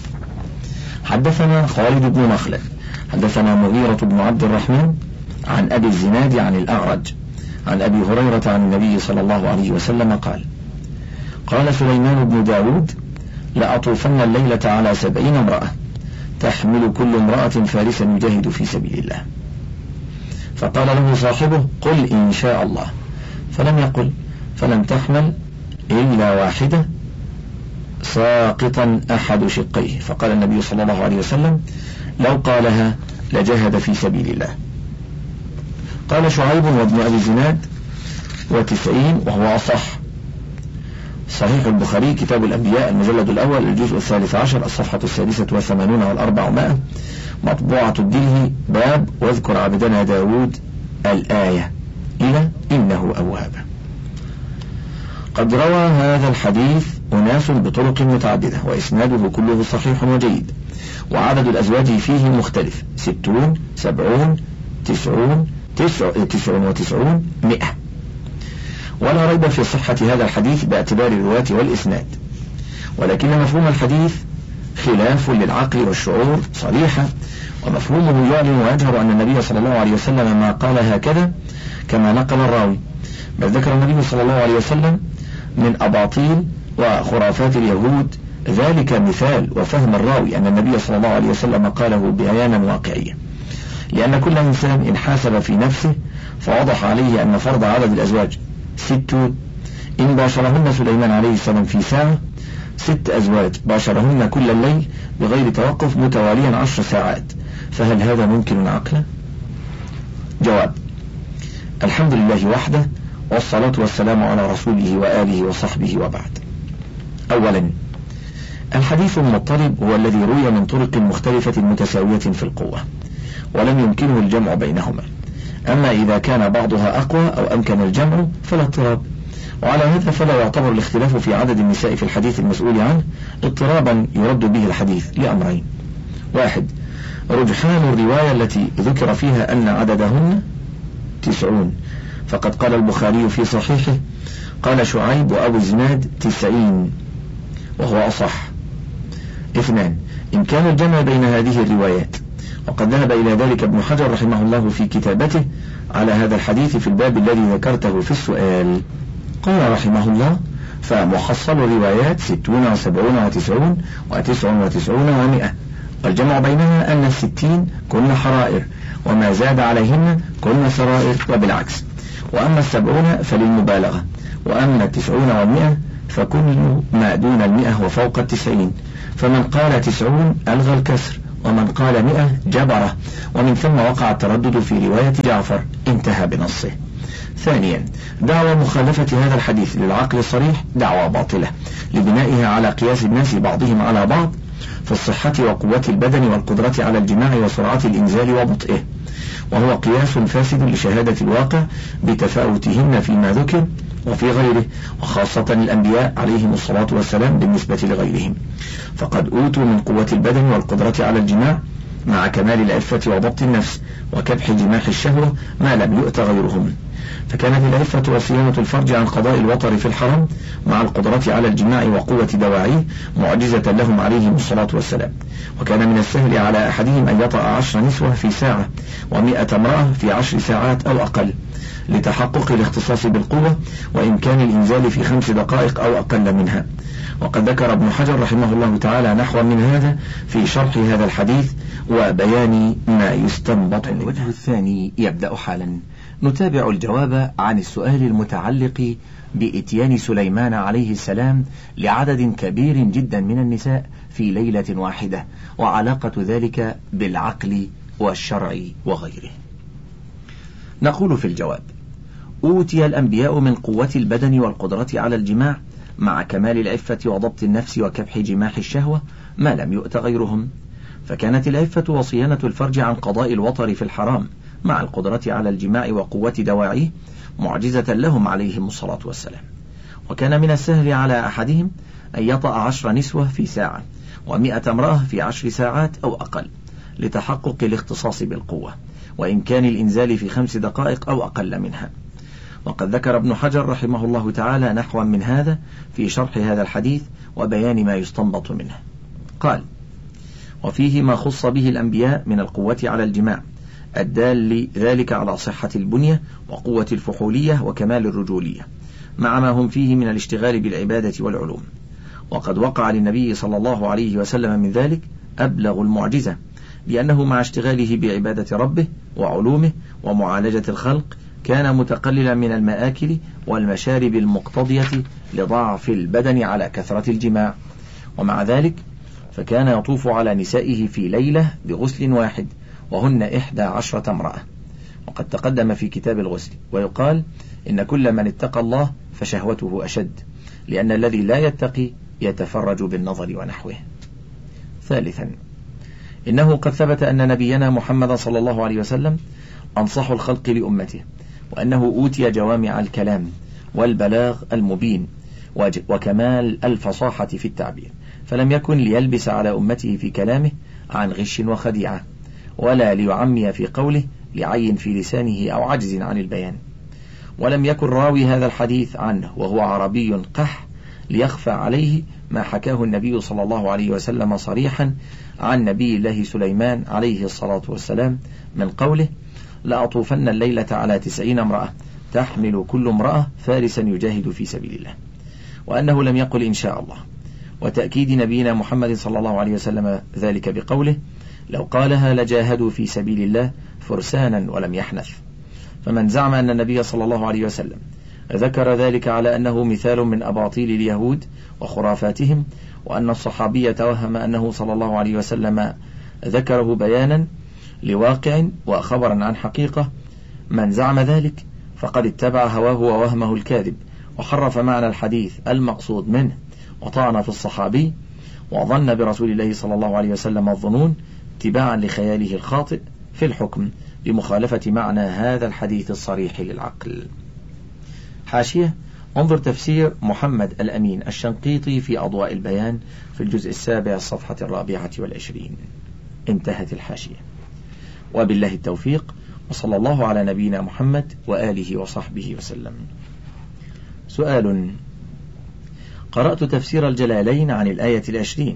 حدثنا خالد بن مخلد حدثنا مغيرة بن عبد الرحمن عن أبي الزناد عن الأعرج عن أبي هريرة عن النبي صلى الله عليه وسلم قال: قال سليمان بن داود: لأطوفن الليلة على سبعين امرأة، تحمل كل امرأة فارسا يجاهد في سبيل الله. فقال له صاحبه: قل إن شاء الله، فلم يقل، فلم تحمل إلا واحدة ساقطا أحد شقيه، فقال النبي صلى الله عليه وسلم: لو قالها لجاهد في سبيل الله. قال شعيب وابن أبي الزناد وتسعين وهو أصح. صحيح البخاري كتاب الأنبياء المجلد الأول الجزء الثالث عشر الصفحة السادسة وثمانون والأربعمائة، مطبوعة الدله، باب واذكر عبدنا داود الآية إلى إنه أواب. قد روى هذا الحديث أناس بطرق متعددة، وإسناده كله صحيح وجيد، وعدد الأزواج فيه مختلف: ستون، سبعون، تسعون، تسع, تسع وتسعون، مئة. ولا ريب في صحة هذا الحديث باعتبار الرواة والإسناد، ولكن مفهوم الحديث خلاف للعقل والشعور صريحة، ومفهومه يعلن ويجهر أن النبي صلى الله عليه وسلم ما قال هكذا كما نقل الراوي، بل ذكر النبي صلى الله عليه وسلم من أباطيل وخرافات اليهود ذلك مثال وفهم الراوي أن النبي صلى الله عليه وسلم قاله بيانا واقعيا، لأن كل إنسان إن حاسب في نفسه فوضح عليه أن فرض عدد الأزواج ستون، إن باشرهن سليمان عليه السلام في ساعة، ست أزواج باشرهن كل الليل بغير توقف متواليا عشر ساعات، فهل هذا ممكن عقلا؟ جواب: الحمد لله وحده، والصلاة والسلام على رسوله وآله وصحبه، وبعد. أولا، الحديث المضطرب هو الذي روي من طرق مختلفة متساوية في القوة، ولم يمكنه الجمع بينهما. أما إذا كان بعضها أقوى أو أمكن الجمع فلا اضطراب، وعلى هذا فلا يعتبر الاختلاف في عدد النساء في الحديث المسؤول عنه اضطرابا يرد به الحديث لأمرين: واحد، رجحان الرواية التي ذكر فيها أن عددهن تسعون، فقد قال البخاري في صحيحه: قال شعيب وأبو الزناد تسعين، وهو أصح. اثنان، إمكان الجمع بين هذه الروايات، وقد ذهب إلى ذلك ابن حجر رحمه الله في كتابته على هذا الحديث في الباب الذي ذكرته في السؤال. قال رحمه الله: فمحصل الروايات ستون وسبعون وتسعون وتسع وتسعون ومئة، والجمع بينها أن الستين كن حرائر، وما زاد عليهن كن سرائر، وبالعكس. وأما السبعون فللمبالغة، وأما التسعون والمئة فكل ما دون المئة وفوق التسعين، فمن قال تسعون ألغى الكسر، ومن قال مئة جبره، ومن ثم وقع التردد في رواية جعفر، انتهى بنصه. ثانيا، دعوى مخالفة هذا الحديث للعقل الصريح دعوى باطلة لبنائها على قياس الناس بعضهم على بعض في الصحة وقوة البدن والقدرة على الجماع وسرعة الإنزال وبطئه، وهو قياس فاسد لشهادة الواقع بتفاوتهن فيما ذكر وفي غيره، وخاصة الأنبياء عليهم الصلاة والسلام بالنسبة لغيرهم، فقد أوتوا من قوة البدن والقدرة على الجماع مع كمال العفة وضبط النفس وكبح جماح الشهوة ما لم يؤت غيرهم، فكانت العفة وصيانة الفرج عن قضاء الوطر في الحرم مع القدرة على الجماع وقوة دواعيه معجزة لهم عليهم الصلاة والسلام، وكان من السهل على أحدهم أن يطأ عشر نسوة في ساعة ومئة امرأة في عشر ساعات أو أقل لتحقق الاختصاص بالقوة وإمكان الإنزال في خمس دقائق أو أقل منها. وقد ذكر ابن حجر رحمه الله تعالى نحو من هذا في شرح هذا الحديث وبيان ما يستنبط. الوجه الثاني يبدأ حالا. نتابع الجواب عن السؤال المتعلق بإتيان سليمان عليه السلام لعدد كبير جدا من النساء في ليلة واحدة، وعلاقة ذلك بالعقل والشرع وغيره. نقول في الجواب: أوتي الأنبياء من قوة البدن والقدرة على الجماع مع كمال العفة وضبط النفس وكبح جماح الشهوة ما لم يؤت غيرهم، فكانت العفة وصيانة الفرج عن قضاء الوطر في الحرام مع القدرة على الجماع وقوة دواعيه معجزة لهم عليهم الصلاة والسلام، وكان من السهل على أحدهم أن يطأ عشر نسوة في ساعة ومئة امرأة في عشر ساعات أو أقل لتحقق الاختصاص بالقوة وإمكان الإنزال في خمس دقائق أو أقل منها. وقد ذكر ابن حجر رحمه الله تعالى نحوا من هذا في شرح هذا الحديث وبيان ما يستنبط منه. قال: وفيه ما خص به الأنبياء من القوة على الجماع الدال ذلك على صحة البنية وقوة الفحولية وكمال الرجولية مع ما هم فيه من الاشتغال بالعبادة والعلوم، وقد وقع للنبي صلى الله عليه وسلم من ذلك أبلغ المعجزة، لأنه مع اشتغاله بعبادة ربه وعلومه ومعالجة الخلق كان متقللا من المآكل والمشارب المقتضية لضعف البدن على كثرة الجماع، ومع ذلك فكان يطوف على نسائه في ليلة بغسل واحد وهن إحدى عشرة امرأة. وقد تقدم في كتاب الغسل، ويقال إن كل من اتقى الله فشهوته أشد، لأن الذي لا يتقي يتفرج بالنظر ونحوه. ثالثا، إنه قد ثبت أن نبينا محمد صلى الله عليه وسلم أنصح الخلق لأمته، وأنه أوتي جوامع الكلام والبلاغ المبين وكمال الفصاحة في التعبير، فلم يكن ليلبس على أمته في كلامه عن غش وخديعة، ولا ليعمي في قوله لعي في لسانه أو عجز عن البيان، ولم يكن راوي هذا الحديث عنه وهو عربي قح ليخفى عليه ما حكاه النبي صلى الله عليه وسلم صريحا عن نبي الله سليمان عليه الصلاة والسلام من قوله: لأطوفن الليلة على تسعين امرأة تحمل كل امرأة فارسا يجاهد في سبيل الله، وأنه لم يقل إن شاء الله، وتأكيد نبينا محمد صلى الله عليه وسلم ذلك بقوله: لو قالها لجاهدوا في سبيل الله فرسانا ولم يحنث. فمن زعم أن النبي صلى الله عليه وسلم ذكر ذلك على أنه مثال من أباطيل اليهود وخرافاتهم، وأن الصحابي توهم أنه صلى الله عليه وسلم ذكره بيانا لواقع وخبرا عن حقيقة، من زعم ذلك فقد اتبع هواه ووهمه الكاذب، وحرف معنى الحديث المقصود منه، وطعن في الصحابي، وظن برسول الله صلى الله عليه وسلم الظنون اتباعا لخياله الخاطئ في الحكم بمخالفة معنى هذا الحديث الصريح للعقل. حاشية: انظر تفسير محمد الأمين الشنقيطي في أضواء البيان في الجزء السابع الصفحة الرابعة والعشرين. انتهت الحاشية. وبالله التوفيق، وصلى الله على نبينا محمد وآله وصحبه وسلم. سؤال: قرأت تفسير الجلالين عن الآية العشرين،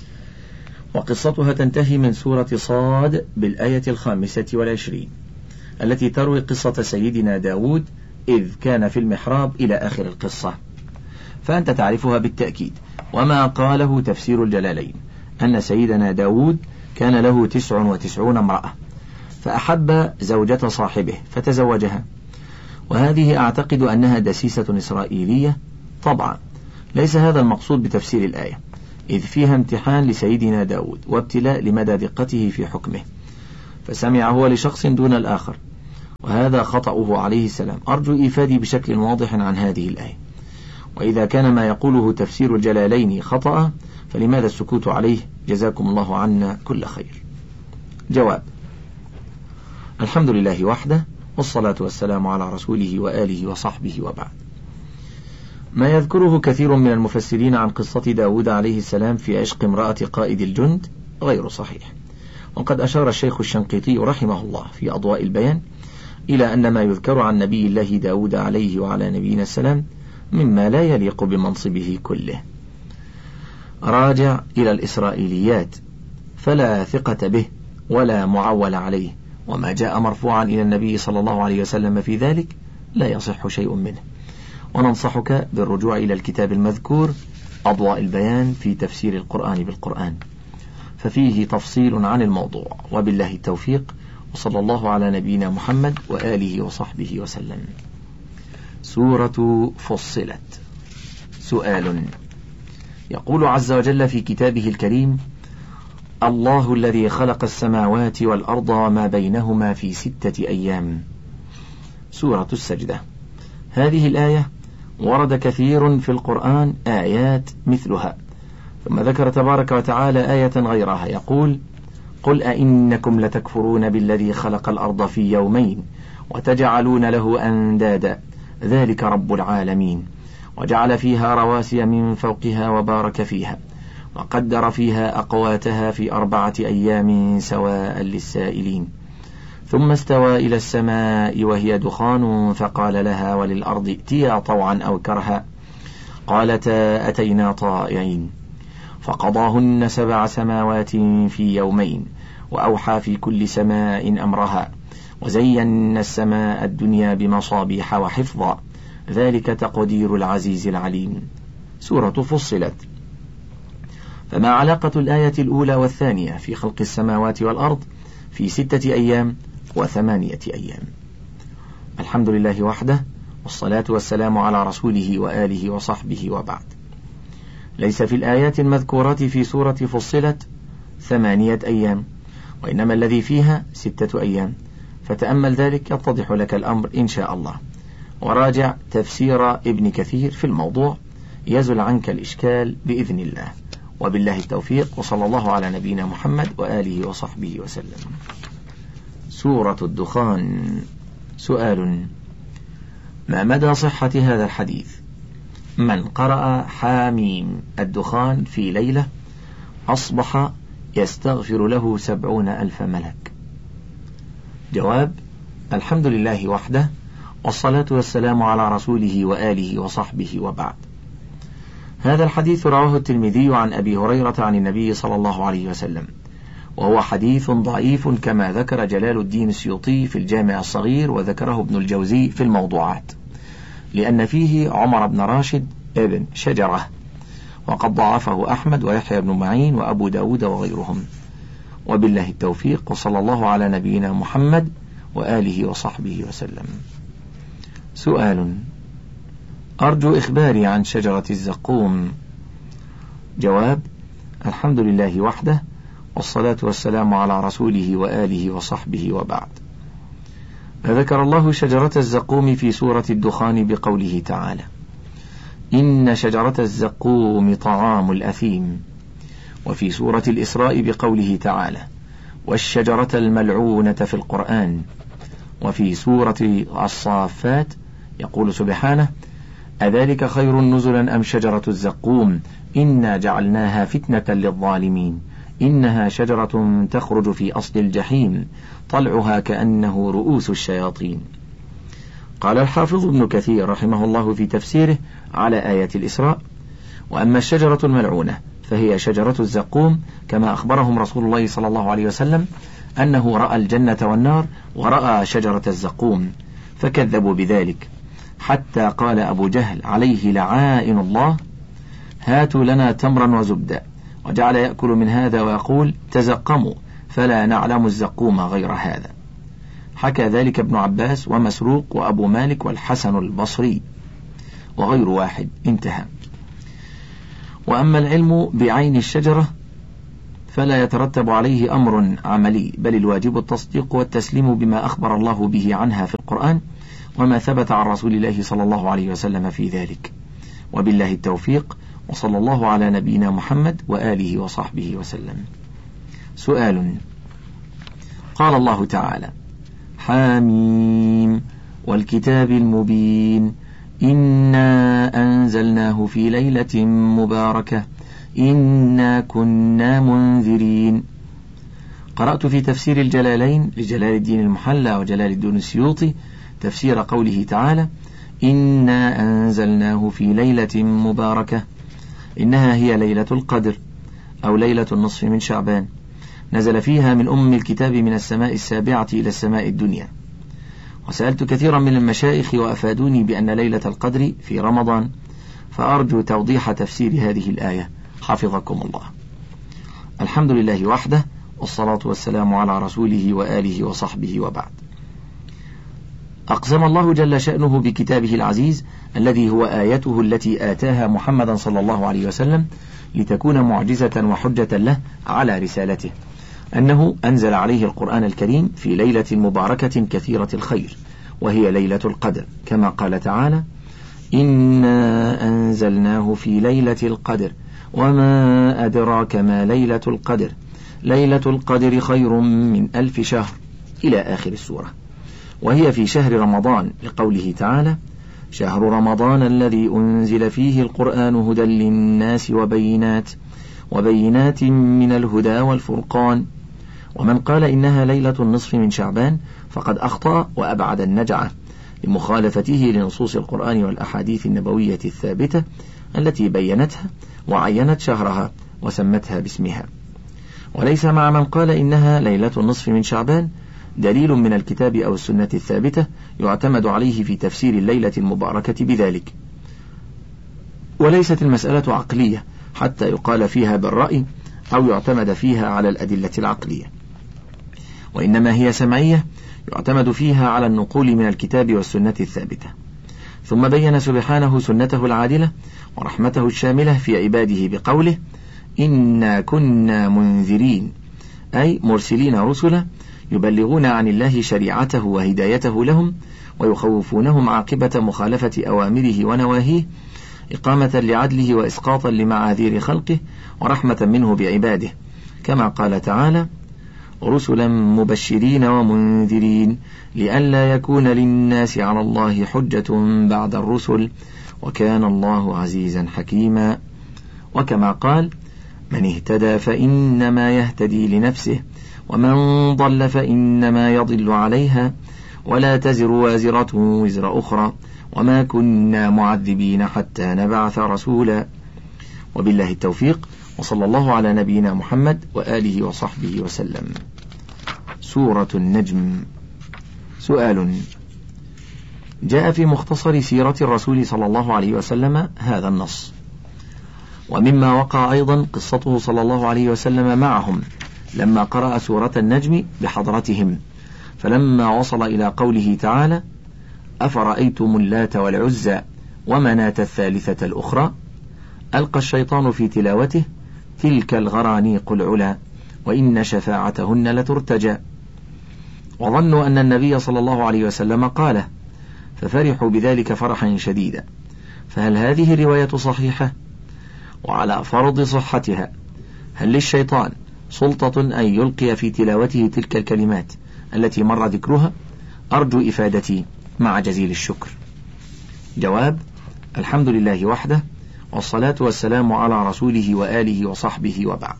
وقصتها تنتهي من سورة صاد بالآية الخامسة والعشرين التي تروي قصة سيدنا داود إذ كان في المحراب إلى آخر القصة، فأنت تعرفها بالتأكيد. وما قاله تفسير الجلالين أن سيدنا داود كان له تسع وتسعون امرأة، فأحب زوجة صاحبه فتزوجها، وهذه أعتقد أنها دسيسة إسرائيلية طبعا، ليس هذا المقصود بتفسير الآية، إذ فيها امتحان لسيدنا داود وابتلاء لمدى دقته في حكمه، فسمع هو لشخص دون الآخر، وهذا خطأه عليه السلام. أرجو إيفادي بشكل واضح عن هذه الآية، وإذا كان ما يقوله تفسير الجلالين خطأ فلماذا السكوت عليه؟ جزاكم الله عنا كل خير. جواب: الحمد لله وحده، والصلاة والسلام على رسوله وآله وصحبه وبعد. ما يذكره كثير من المفسرين عن قصة داود عليه السلام في عشق امرأة قائد الجند غير صحيح، وقد أشار الشيخ الشنقيطي رحمه الله في أضواء البيان إلى أن ما يذكر عن نبي الله داود عليه وعلى نبينا السلام مما لا يليق بمنصبه كله. راجع إلى الإسرائيليات فلا ثقة به ولا معول عليه، وما جاء مرفوعا إلى النبي صلى الله عليه وسلم في ذلك لا يصح شيء منه. وننصحك بالرجوع إلى الكتاب المذكور أضواء البيان في تفسير القرآن بالقرآن، ففيه تفصيل عن الموضوع، وبالله التوفيق، وصلى الله على نبينا محمد وآله وصحبه وسلم. سورة فصلت. سؤال: يقول عز وجل في كتابه الكريم: الله الذي خلق السماوات والأرض وما بينهما في ستة أيام. سورة السجدة. هذه الآية ورد كثير في القرآن آيات مثلها، ثم ذكر تبارك وتعالى آية غيرها يقول: قل أئنكم لتكفرون بالذي خلق الأرض في يومين وتجعلون له أندادا ذلك رب العالمين، وجعل فيها رواسي من فوقها وبارك فيها وقدر فيها أقواتها في أربعة أيام سواء للسائلين، ثم استوى إلى السماء وهي دخان فقال لها وللأرض ائتيا طوعا أو كرها قالتا أتينا طائعين، فقضاهن سبع سماوات في يومين وأوحى في كل سماء أمرها وزينا السماء الدنيا بمصابيح وحفظا ذلك تقدير العزيز العليم. سورة فصلت. فما علاقة الآية الأولى والثانية في خلق السماوات والأرض في ستة أيام وثمانية أيام؟ الحمد لله وحده، والصلاة والسلام على رسوله وآله وصحبه وبعد. ليس في الآيات المذكورة في سورة فصلت ثمانية أيام، وإنما الذي فيها ستة أيام، فتأمل ذلك يتضح لك الأمر إن شاء الله، وراجع تفسير ابن كثير في الموضوع يزل عنك الإشكال بإذن الله، وبالله التوفيق، وصلى الله على نبينا محمد وآله وصحبه وسلم. سورة الدخان. سؤال: ما مدى صحة هذا الحديث؟ من قرأ حاميم الدخان في ليلة أصبح يستغفر له سبعون ألف ملك. جواب: الحمد لله وحده، والصلاة والسلام على رسوله وآله وصحبه وبعد. هذا الحديث رواه الترمذي عن أبي هريرة عن النبي صلى الله عليه وسلم، وهو حديث ضعيف كما ذكر جلال الدين السيوطي في الجامع الصغير، وذكره ابن الجوزي في الموضوعات، لأن فيه عمر بن راشد ابن شجرة، وقد ضعفه أحمد ويحيى بن معين وأبو داود وغيرهم. وبالله التوفيق، وصلى الله على نبينا محمد وآله وصحبه وسلم. سؤال: أرجو إخباري عن شجرة الزقوم. جواب: الحمد لله وحده، والصلاة والسلام على رسوله وآله وصحبه وبعد. ذكر الله شجرة الزقوم في سورة الدخان بقوله تعالى: إن شجرة الزقوم طعام الأثيم، وفي سورة الإسراء بقوله تعالى: والشجرة الملعونة في القرآن، وفي سورة الصافات يقول سبحانه: أذلك خير نزلا أم شجرة الزقوم إنا جعلناها فتنة للظالمين إنها شجرة تخرج في أصل الجحيم طلعها كأنه رؤوس الشياطين. قال الحافظ ابن كثير رحمه الله في تفسيره على آية الإسراء: وأما الشجرة الملعونة فهي شجرة الزقوم، كما أخبرهم رسول الله صلى الله عليه وسلم أنه رأى الجنة والنار ورأى شجرة الزقوم فكذبوا بذلك، حتى قال أبو جهل عليه لعائن الله: هاتوا لنا تمرا وزبدا، وجعل يأكل من هذا ويقول: تزقموا فلا نعلم الزقوم غير هذا. حكى ذلك ابن عباس ومسروق وأبو مالك والحسن البصري وغير واحد. انتهى. وأما العلم بعين الشجرة فلا يترتب عليه أمر عملي، بل الواجب التصديق والتسليم بما أخبر الله به عنها في القرآن وما ثبت عن رسول الله صلى الله عليه وسلم في ذلك. وبالله التوفيق، وصلى الله على نبينا محمد وآله وصحبه وسلم. سؤال: قال الله تعالى: حاميم والكتاب المبين إنا أنزلناه في ليلة مباركة إنا كنا منذرين. قرأت في تفسير الجلالين لجلال الدين المحلى وجلال الدين السيوطي تفسير قوله تعالى: إنا أنزلناه في ليلة مباركة، إنها هي ليلة القدر أو ليلة النصف من شعبان، نزل فيها من أم الكتاب من السماء السابعة إلى السماء الدنيا. وسألت كثيرا من المشايخ وأفادوني بأن ليلة القدر في رمضان، فأرجو توضيح تفسير هذه الآية حفظكم الله. الحمد لله وحده، والصلاة والسلام على رسوله وآله وصحبه، وبعد. أقسم الله جل شأنه بكتابه العزيز الذي هو آيته التي آتاها محمدا صلى الله عليه وسلم لتكون معجزة وحجة له على رسالته، أنه أنزل عليه القرآن الكريم في ليلة مباركة كثيرة الخير، وهي ليلة القدر، كما قال تعالى: إنا أنزلناه في ليلة القدر وما أدراك ما ليلة القدر ليلة القدر خير من ألف شهر، إلى آخر السورة. وهي في شهر رمضان لقوله تعالى: شهر رمضان الذي أنزل فيه القرآن هدى للناس وبينات وبينات من الهدى والفرقان. ومن قال إنها ليلة النصف من شعبان فقد أخطأ وأبعد النجعة لمخالفته لنصوص القرآن والأحاديث النبوية الثابتة التي بينتها وعينت شهرها وسمتها باسمها. وليس مع من قال إنها ليلة النصف من شعبان دليل من الكتاب أو السنة الثابتة يعتمد عليه في تفسير الليلة المباركة بذلك. وليست المسألة عقلية حتى يقال فيها بالرأي أو يعتمد فيها على الأدلة العقلية، وإنما هي سمعية يعتمد فيها على النقول من الكتاب والسنة الثابتة. ثم بين سبحانه سنته العادلة ورحمته الشاملة في عباده بقوله: إنا كنا منذرين، أي مرسلين رسلا يبلغون عن الله شريعته وهدايته لهم ويخوفونهم عاقبة مخالفة أوامره ونواهيه، إقامة لعدله وإسقاطا لمعاذير خلقه ورحمة منه بعباده، كما قال تعالى: رسلا مبشرين ومنذرين لئلا يكون للناس على الله حجة بعد الرسل وكان الله عزيزا حكيما. وكما قال: من اهتدى فإنما يهتدي لنفسه ومن ضل فإنما يضل عليها ولا تزر وازرة وزر أخرى وما كنا معذبين حتى نبعث رسولا. وبالله التوفيق، وصلى الله على نبينا محمد وآله وصحبه وسلم. سورة النجم. سؤال: جاء في مختصر سيرة الرسول صلى الله عليه وسلم هذا النص، ومما وقع أيضا قصته صلى الله عليه وسلم معهم لما قرأ سورة النجم بحضرتهم، فلما وصل إلى قوله تعالى: أفرأيتم اللات والعزى ومناة الثالثة الأخرى، ألقى الشيطان في تلاوته: تلك الغرانيق العلا وإن شفاعتهن لترتجى، وظنوا أن النبي صلى الله عليه وسلم قاله، ففرحوا بذلك فرحا شديدا. فهل هذه رواية صحيحة؟ وعلى فرض صحتها، هل للشيطان سلطة أن يلقي في تلاوته تلك الكلمات التي مر ذكرها؟ أرجو إفادتي مع جزيل الشكر. جواب: الحمد لله وحده، والصلاة والسلام على رسوله وآله وصحبه، وبعد.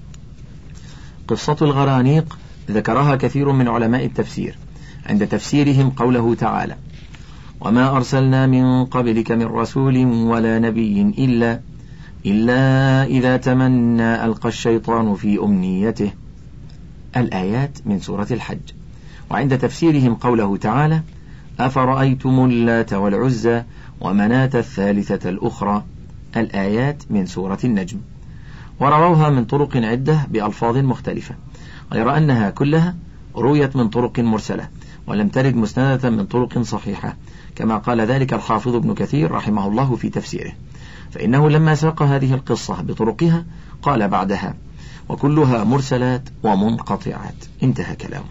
قصة الغرانيق ذكرها كثير من علماء التفسير عند تفسيرهم قوله تعالى: وما أرسلنا من قبلك من رسول ولا نبي إلا إلا إذا تمنى ألقى الشيطان في أمنيته، الآيات من سورة الحج. وعند تفسيرهم قوله تعالى: أفرأيتم اللات والعزى ومناة الثالثة الأخرى، الآيات من سورة النجم. ورووها من طرق عدة بألفاظ مختلفة، غير أنها كلها رويت من طرق مرسلة، ولم ترد مسندة من طرق صحيحة، كما قال ذلك الحافظ ابن كثير رحمه الله في تفسيره، فإنه لما ساق هذه القصة بطرقها قال بعدها: وكلها مرسلات ومنقطعات. انتهى كلامه.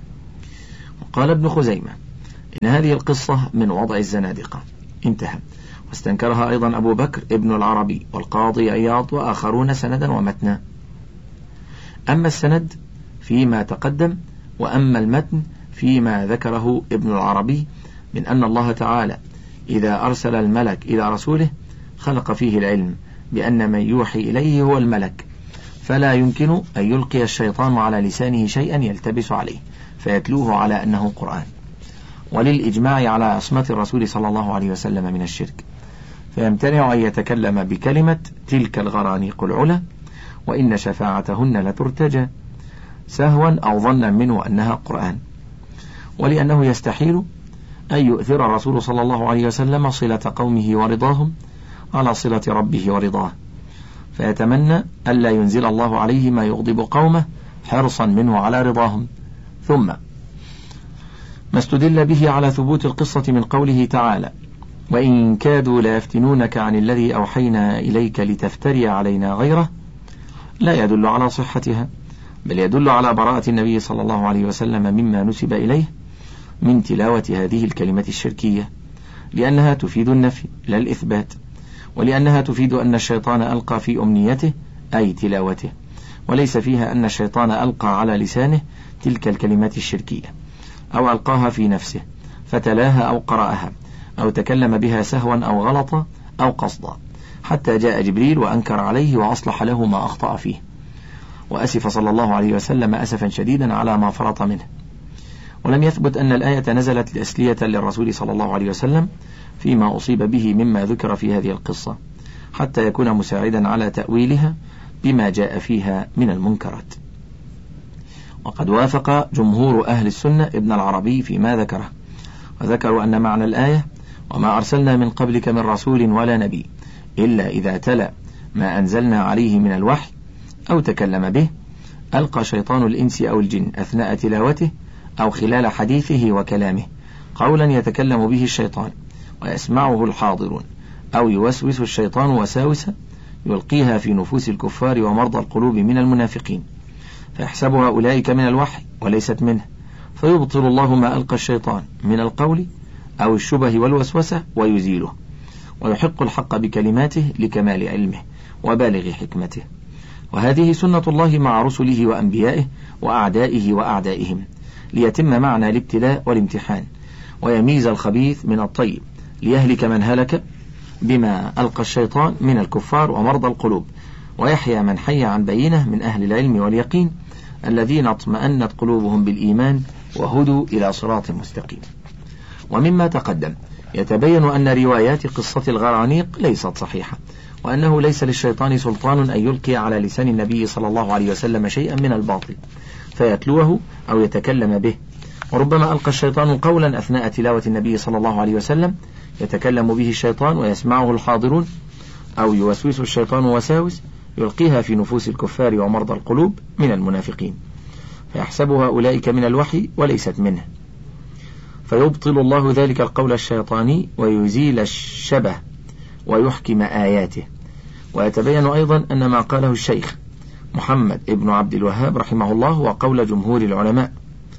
وقال ابن خزيمة: إن هذه القصة من وضع الزنادقة. انتهى. واستنكرها أيضا أبو بكر ابن العربي والقاضي عياض وآخرون سندا ومتنا. أما السند فيما تقدم، وأما المتن فيما ذكره ابن العربي من أن الله تعالى إذا أرسل الملك إلى رسوله خلق فيه العلم بأن من يوحي إليه هو الملك، فلا يمكن أن يلقي الشيطان على لسانه شيئا يلتبس عليه فيتلوه على أنه قرآن، وللإجماع على عصمة الرسول صلى الله عليه وسلم من الشرك، فيمتنع أن يتكلم بكلمة تلك الغرانيق العلا وإن شفاعتهن لترتجى سهوا أو ظنا منه أنها قرآن، ولأنه يستحيل أن يؤثر الرسول صلى الله عليه وسلم صلة قومه ورضاهم على صلة ربه ورضاه، فيتمنى ألا ينزل الله عليه ما يغضب قومه حرصا منه على رضاهم. ثم ما استدل به على ثبوت القصة من قوله تعالى: وإن كادوا ليفتنونك عن الذي أوحينا إليك لتفتري علينا غيره، لا يدل على صحتها، بل يدل على براءة النبي صلى الله عليه وسلم مما نسب إليه من تلاوة هذه الكلمة الشركية، لأنها تفيد النفي لا الإثبات، ولأنها تفيد أن الشيطان ألقى في أمنيته أي تلاوته، وليس فيها أن الشيطان ألقى على لسانه تلك الكلمات الشركية أو ألقاها في نفسه فتلاها أو قرأها أو تكلم بها سهوا أو غلطا أو قصدا، حتى جاء جبريل وأنكر عليه وأصلح له ما أخطأ فيه، وأسف صلى الله عليه وسلم أسفا شديدا على ما فرط منه. ولم يثبت أن الآية نزلت تسلية للرسول صلى الله عليه وسلم فيما أصيب به مما ذكر في هذه القصة، حتى يكون مساعدا على تأويلها بما جاء فيها من المنكرات. وقد وافق جمهور أهل السنة ابن العربي فيما ذكره، وذكروا أن معنى الآية: وما أرسلنا من قبلك من رسول ولا نبي إلا إذا تلا ما أنزلنا عليه من الوحي أو تكلم به ألقى شيطان الإنس أو الجن أثناء تلاوته أو خلال حديثه وكلامه قولا يتكلم به الشيطان ويسمعه الحاضرون، أو يوسوس الشيطان وساوسة يلقيها في نفوس الكفار ومرضى القلوب من المنافقين، فيحسبها أولئك من الوحي وليست منه، فيبطل الله ما ألقى الشيطان من القول أو الشبه والوسوسة ويزيله، ويحق الحق بكلماته لكمال علمه وبالغ حكمته. وهذه سنة الله مع رسله وأنبيائه وأعدائه وأعدائهم، ليتم معنى الابتلاء والامتحان، ويميز الخبيث من الطيب، ليهلك من هلك بما ألقى الشيطان من الكفار ومرضى القلوب، ويحيى من حي عن بينه من أهل العلم واليقين الذين اطمأنت قلوبهم بالإيمان وهدوا إلى صراط مستقيم. ومما تقدم يتبين أن روايات قصة الغرانيق ليست صحيحة، وأنه ليس للشيطان سلطان أن يلقي على لسان النبي صلى الله عليه وسلم شيئا من الباطل فيتلوه أو يتكلم به، وربما ألقى الشيطان قولا أثناء تلاوة النبي صلى الله عليه وسلم يتكلم به الشيطان ويسمعه الحاضرون، أو يوسوس الشيطان وساوس يلقيها في نفوس الكفار ومرضى القلوب من المنافقين، فيحسبها أولئك من الوحي وليست منه، فيبطل الله ذلك القول الشيطاني ويزيل الشبه ويحكم آياته. ويتبين أيضا أن ما قاله الشيخ محمد ابن عبد الوهاب رحمه الله وقول جمهور العلماء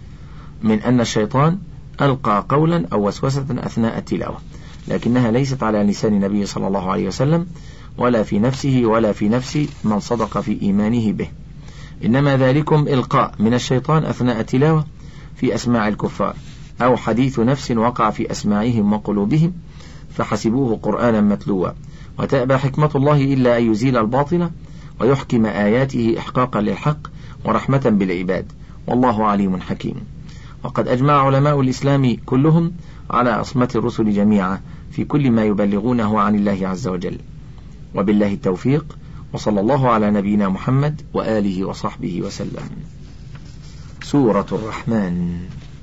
من أن الشيطان ألقى قولا أو وسوسة أثناء التلاوة، لكنها ليست على لسان النبي صلى الله عليه وسلم ولا في نفسه ولا في نفس من صدق في إيمانه به، إنما ذلكم إلقاء من الشيطان أثناء التلاوة في أسماع الكفار، أو حديث نفس وقع في أسماعهم وقلوبهم فحسبوه قرآنا متلوا، وتأبى حكمة الله إلا أن يزيل الباطل ويحكم آياته إحقاقا للحق ورحمة بالعباد، والله عليم حكيم. وقد أجمع علماء الإسلام كلهم على عصمة الرسل جميعا في كل ما يبلغونه عن الله عز وجل، وبالله التوفيق، وصلى الله على نبينا محمد وآله وصحبه وسلم. سورة الرحمن.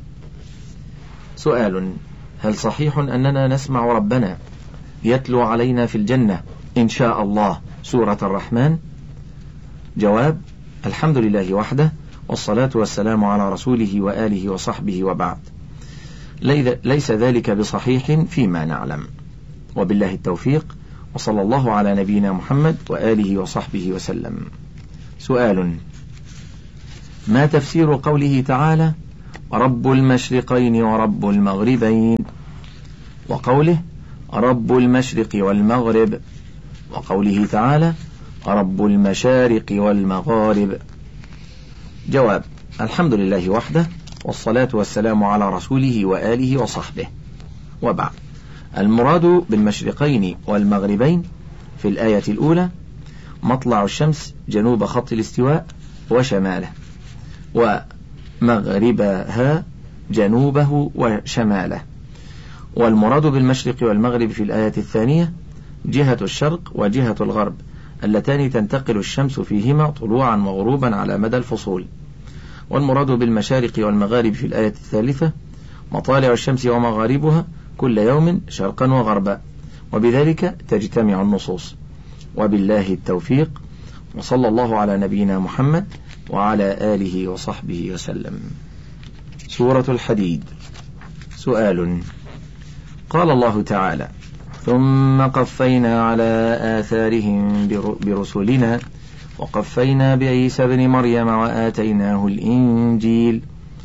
سؤال: هل صحيح أننا نسمع ربنا يتلو علينا في الجنة إن شاء الله سورة الرحمن؟ جواب: الحمد لله وحده، والصلاة والسلام على رسوله وآله وصحبه، وبعد. ليس ذلك بصحيح فيما نعلم، وبالله التوفيق، وصلى الله على نبينا محمد وآله وصحبه وسلم. سؤال: ما تفسير قوله تعالى رب المشرقين ورب المغربين، وقوله رب المشرق والمغرب، وقوله تعالى رب المشارق والمغارب؟ جواب: الحمد لله وحده، والصلاة والسلام على رسوله وآله وصحبه، وبعد. المراد بالمشرقين والمغربين في الآية الأولى مطلع الشمس جنوب خط الاستواء وشماله، ومغربها جنوبه وشماله. والمراد بالمشرق والمغرب في الآية الثانية جهة الشرق وجهة الغرب، اللتان تنتقل الشمس فيهما طلوعا وغروبا على مدى الفصول. والمراد بالمشارق والمغارب في الآية الثالثة مطالع الشمس ومغاربها كل يوم شرقا وغربا، وبذلك تجتمع النصوص. وبالله التوفيق، وصلى الله على نبينا محمد وعلى آله وصحبه وسلم. سورة الحديد. سؤال: قال الله تعالى: ثم قفينا على آثارهم برسلنا وقفينا بعيسى ابن مريم وآتيناه الإنجيل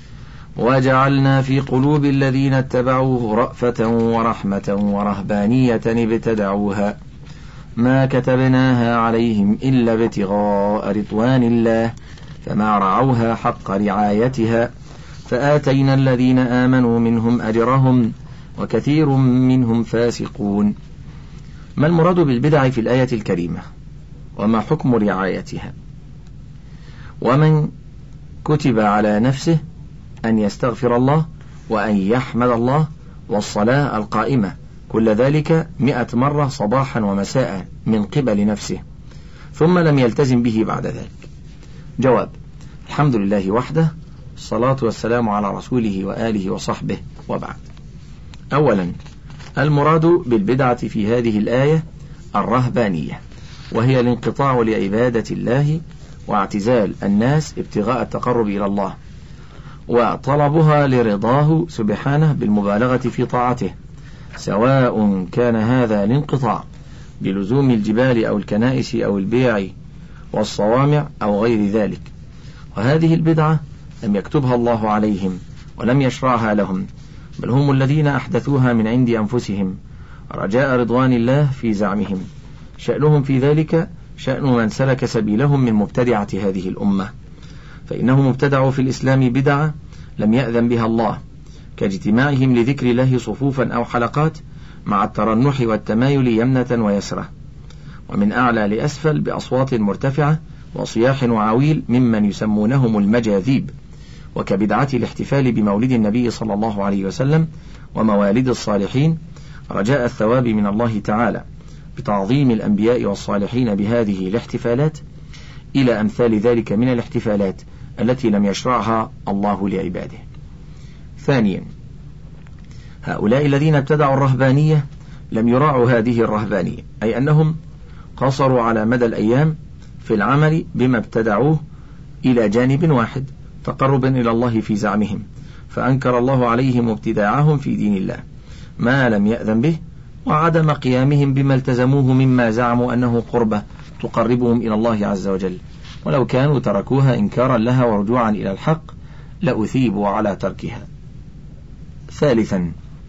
وجعلنا في قلوب الذين اتبعوه رأفة ورحمة ورهبانية ابتدعوها ما كتبناها عليهم إلا ابتغاء رضوان الله فما رعوها حق رعايتها فآتينا الذين آمنوا منهم أجرهم وكثير منهم فاسقون. ما المراد بالبدع في الآية الكريمة؟ وما حكم رعايتها؟ ومن كتب على نفسه أن يستغفر الله وأن يحمد الله والصلاة القائمة كل ذلك مئة مرة صباحا ومساء من قبل نفسه، ثم لم يلتزم به بعد ذلك؟ جواب: الحمد لله وحده، الصلاة والسلام على رسوله وآله وصحبه، وبعد. أولا، المراد بالبدعة في هذه الآية الرهبانية، وهي الانقطاع لعبادة الله واعتزال الناس ابتغاء التقرب إلى الله، وطلبها لرضاه سبحانه بالمبالغة في طاعته، سواء كان هذا الانقطاع بلزوم الجبال أو الكنائس أو البيع والصوامع أو غير ذلك. وهذه البدعة لم يكتبها الله عليهم ولم يشرعها لهم، بل هم الذين أحدثوها من عند أنفسهم رجاء رضوان الله في زعمهم. شأنهم في ذلك شأن من سلك سبيلهم من مبتدعة هذه الأمة، فإنهم ابتدعوا في الإسلام بدعة لم يأذن بها الله، كاجتماعهم لذكر الله صفوفا أو حلقات مع الترنح والتمايل يمنة ويسرة، ومن أعلى لأسفل بأصوات مرتفعة وصياح وعويل ممن يسمونهم المجاذيب، وكبدعة الاحتفال بمولد النبي صلى الله عليه وسلم وموالد الصالحين رجاء الثواب من الله تعالى بتعظيم الأنبياء والصالحين بهذه الاحتفالات، إلى أمثال ذلك من الاحتفالات التي لم يشرعها الله لعباده. ثانيا، هؤلاء الذين ابتدعوا الرهبانية لم يراعوا هذه الرهبانية، أي أنهم قصروا على مدى الأيام في العمل بما ابتدعوه إلى جانب واحد تقربا إلى الله في زعمهم، فأنكر الله عليهم ابتداعهم في دين الله ما لم يأذن به، وعدم قيامهم بما التزموه مما زعموا أنه قربة تقربهم إلى الله عز وجل، ولو كانوا تركوها إنكارا لها ورجوعا إلى الحق لأثيبوا على تركها. ثالثا،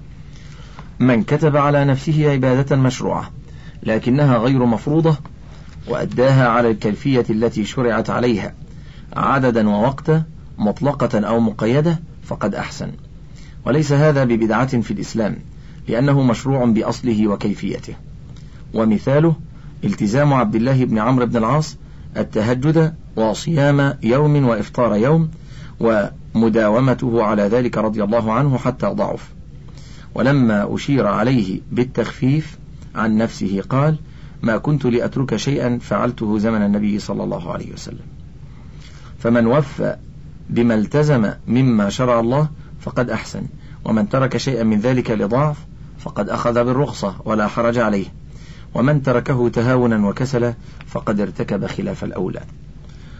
من كتب على نفسه عبادة مشروعة لكنها غير مفروضة وأداها على الكيفية التي شرعت عليها عددا ووقتا مطلقة أو مقيدة فقد أحسن، وليس هذا ببدعة في الإسلام لأنه مشروع بأصله وكيفيته. ومثاله التزام عبد الله بن عمرو بن العاص التهجد وصيام يوم وإفطار يوم، ومداومته على ذلك رضي الله عنه حتى ضعف، ولما أشير عليه بالتخفيف عن نفسه قال: ما كنت لأترك شيئا فعلته زمن النبي صلى الله عليه وسلم. فمن وفى بما التزم مما شرع الله فقد أحسن، ومن ترك شيئا من ذلك لضعف فقد أخذ بالرخصة ولا حرج عليه، ومن تركه تهاونا وكسلا فقد ارتكب خلاف الأولى.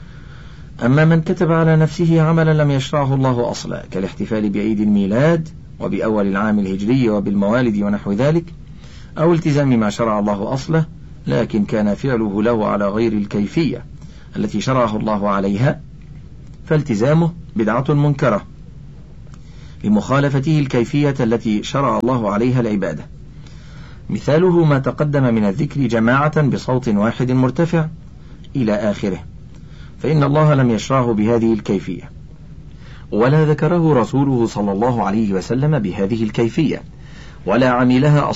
أما من كتب على نفسه عملا لم يشرعه الله أصلا كالاحتفال بعيد الميلاد وبأول العام الهجري وبالموالد ونحو ذلك، أو التزام ما شرع الله أصله لكن كان فعله له على غير الكيفية التي شرعه الله عليها، فالتزامه بدعة منكرة لمخالفته الكيفية التي شرع الله عليها العبادة. مثاله ما تقدم من الذكر جماعة بصوت واحد مرتفع إلى آخره، فإن الله لم يشرعه بهذه الكيفية، ولا ذكره رسوله صلى الله عليه وسلم بهذه الكيفية، ولا عملها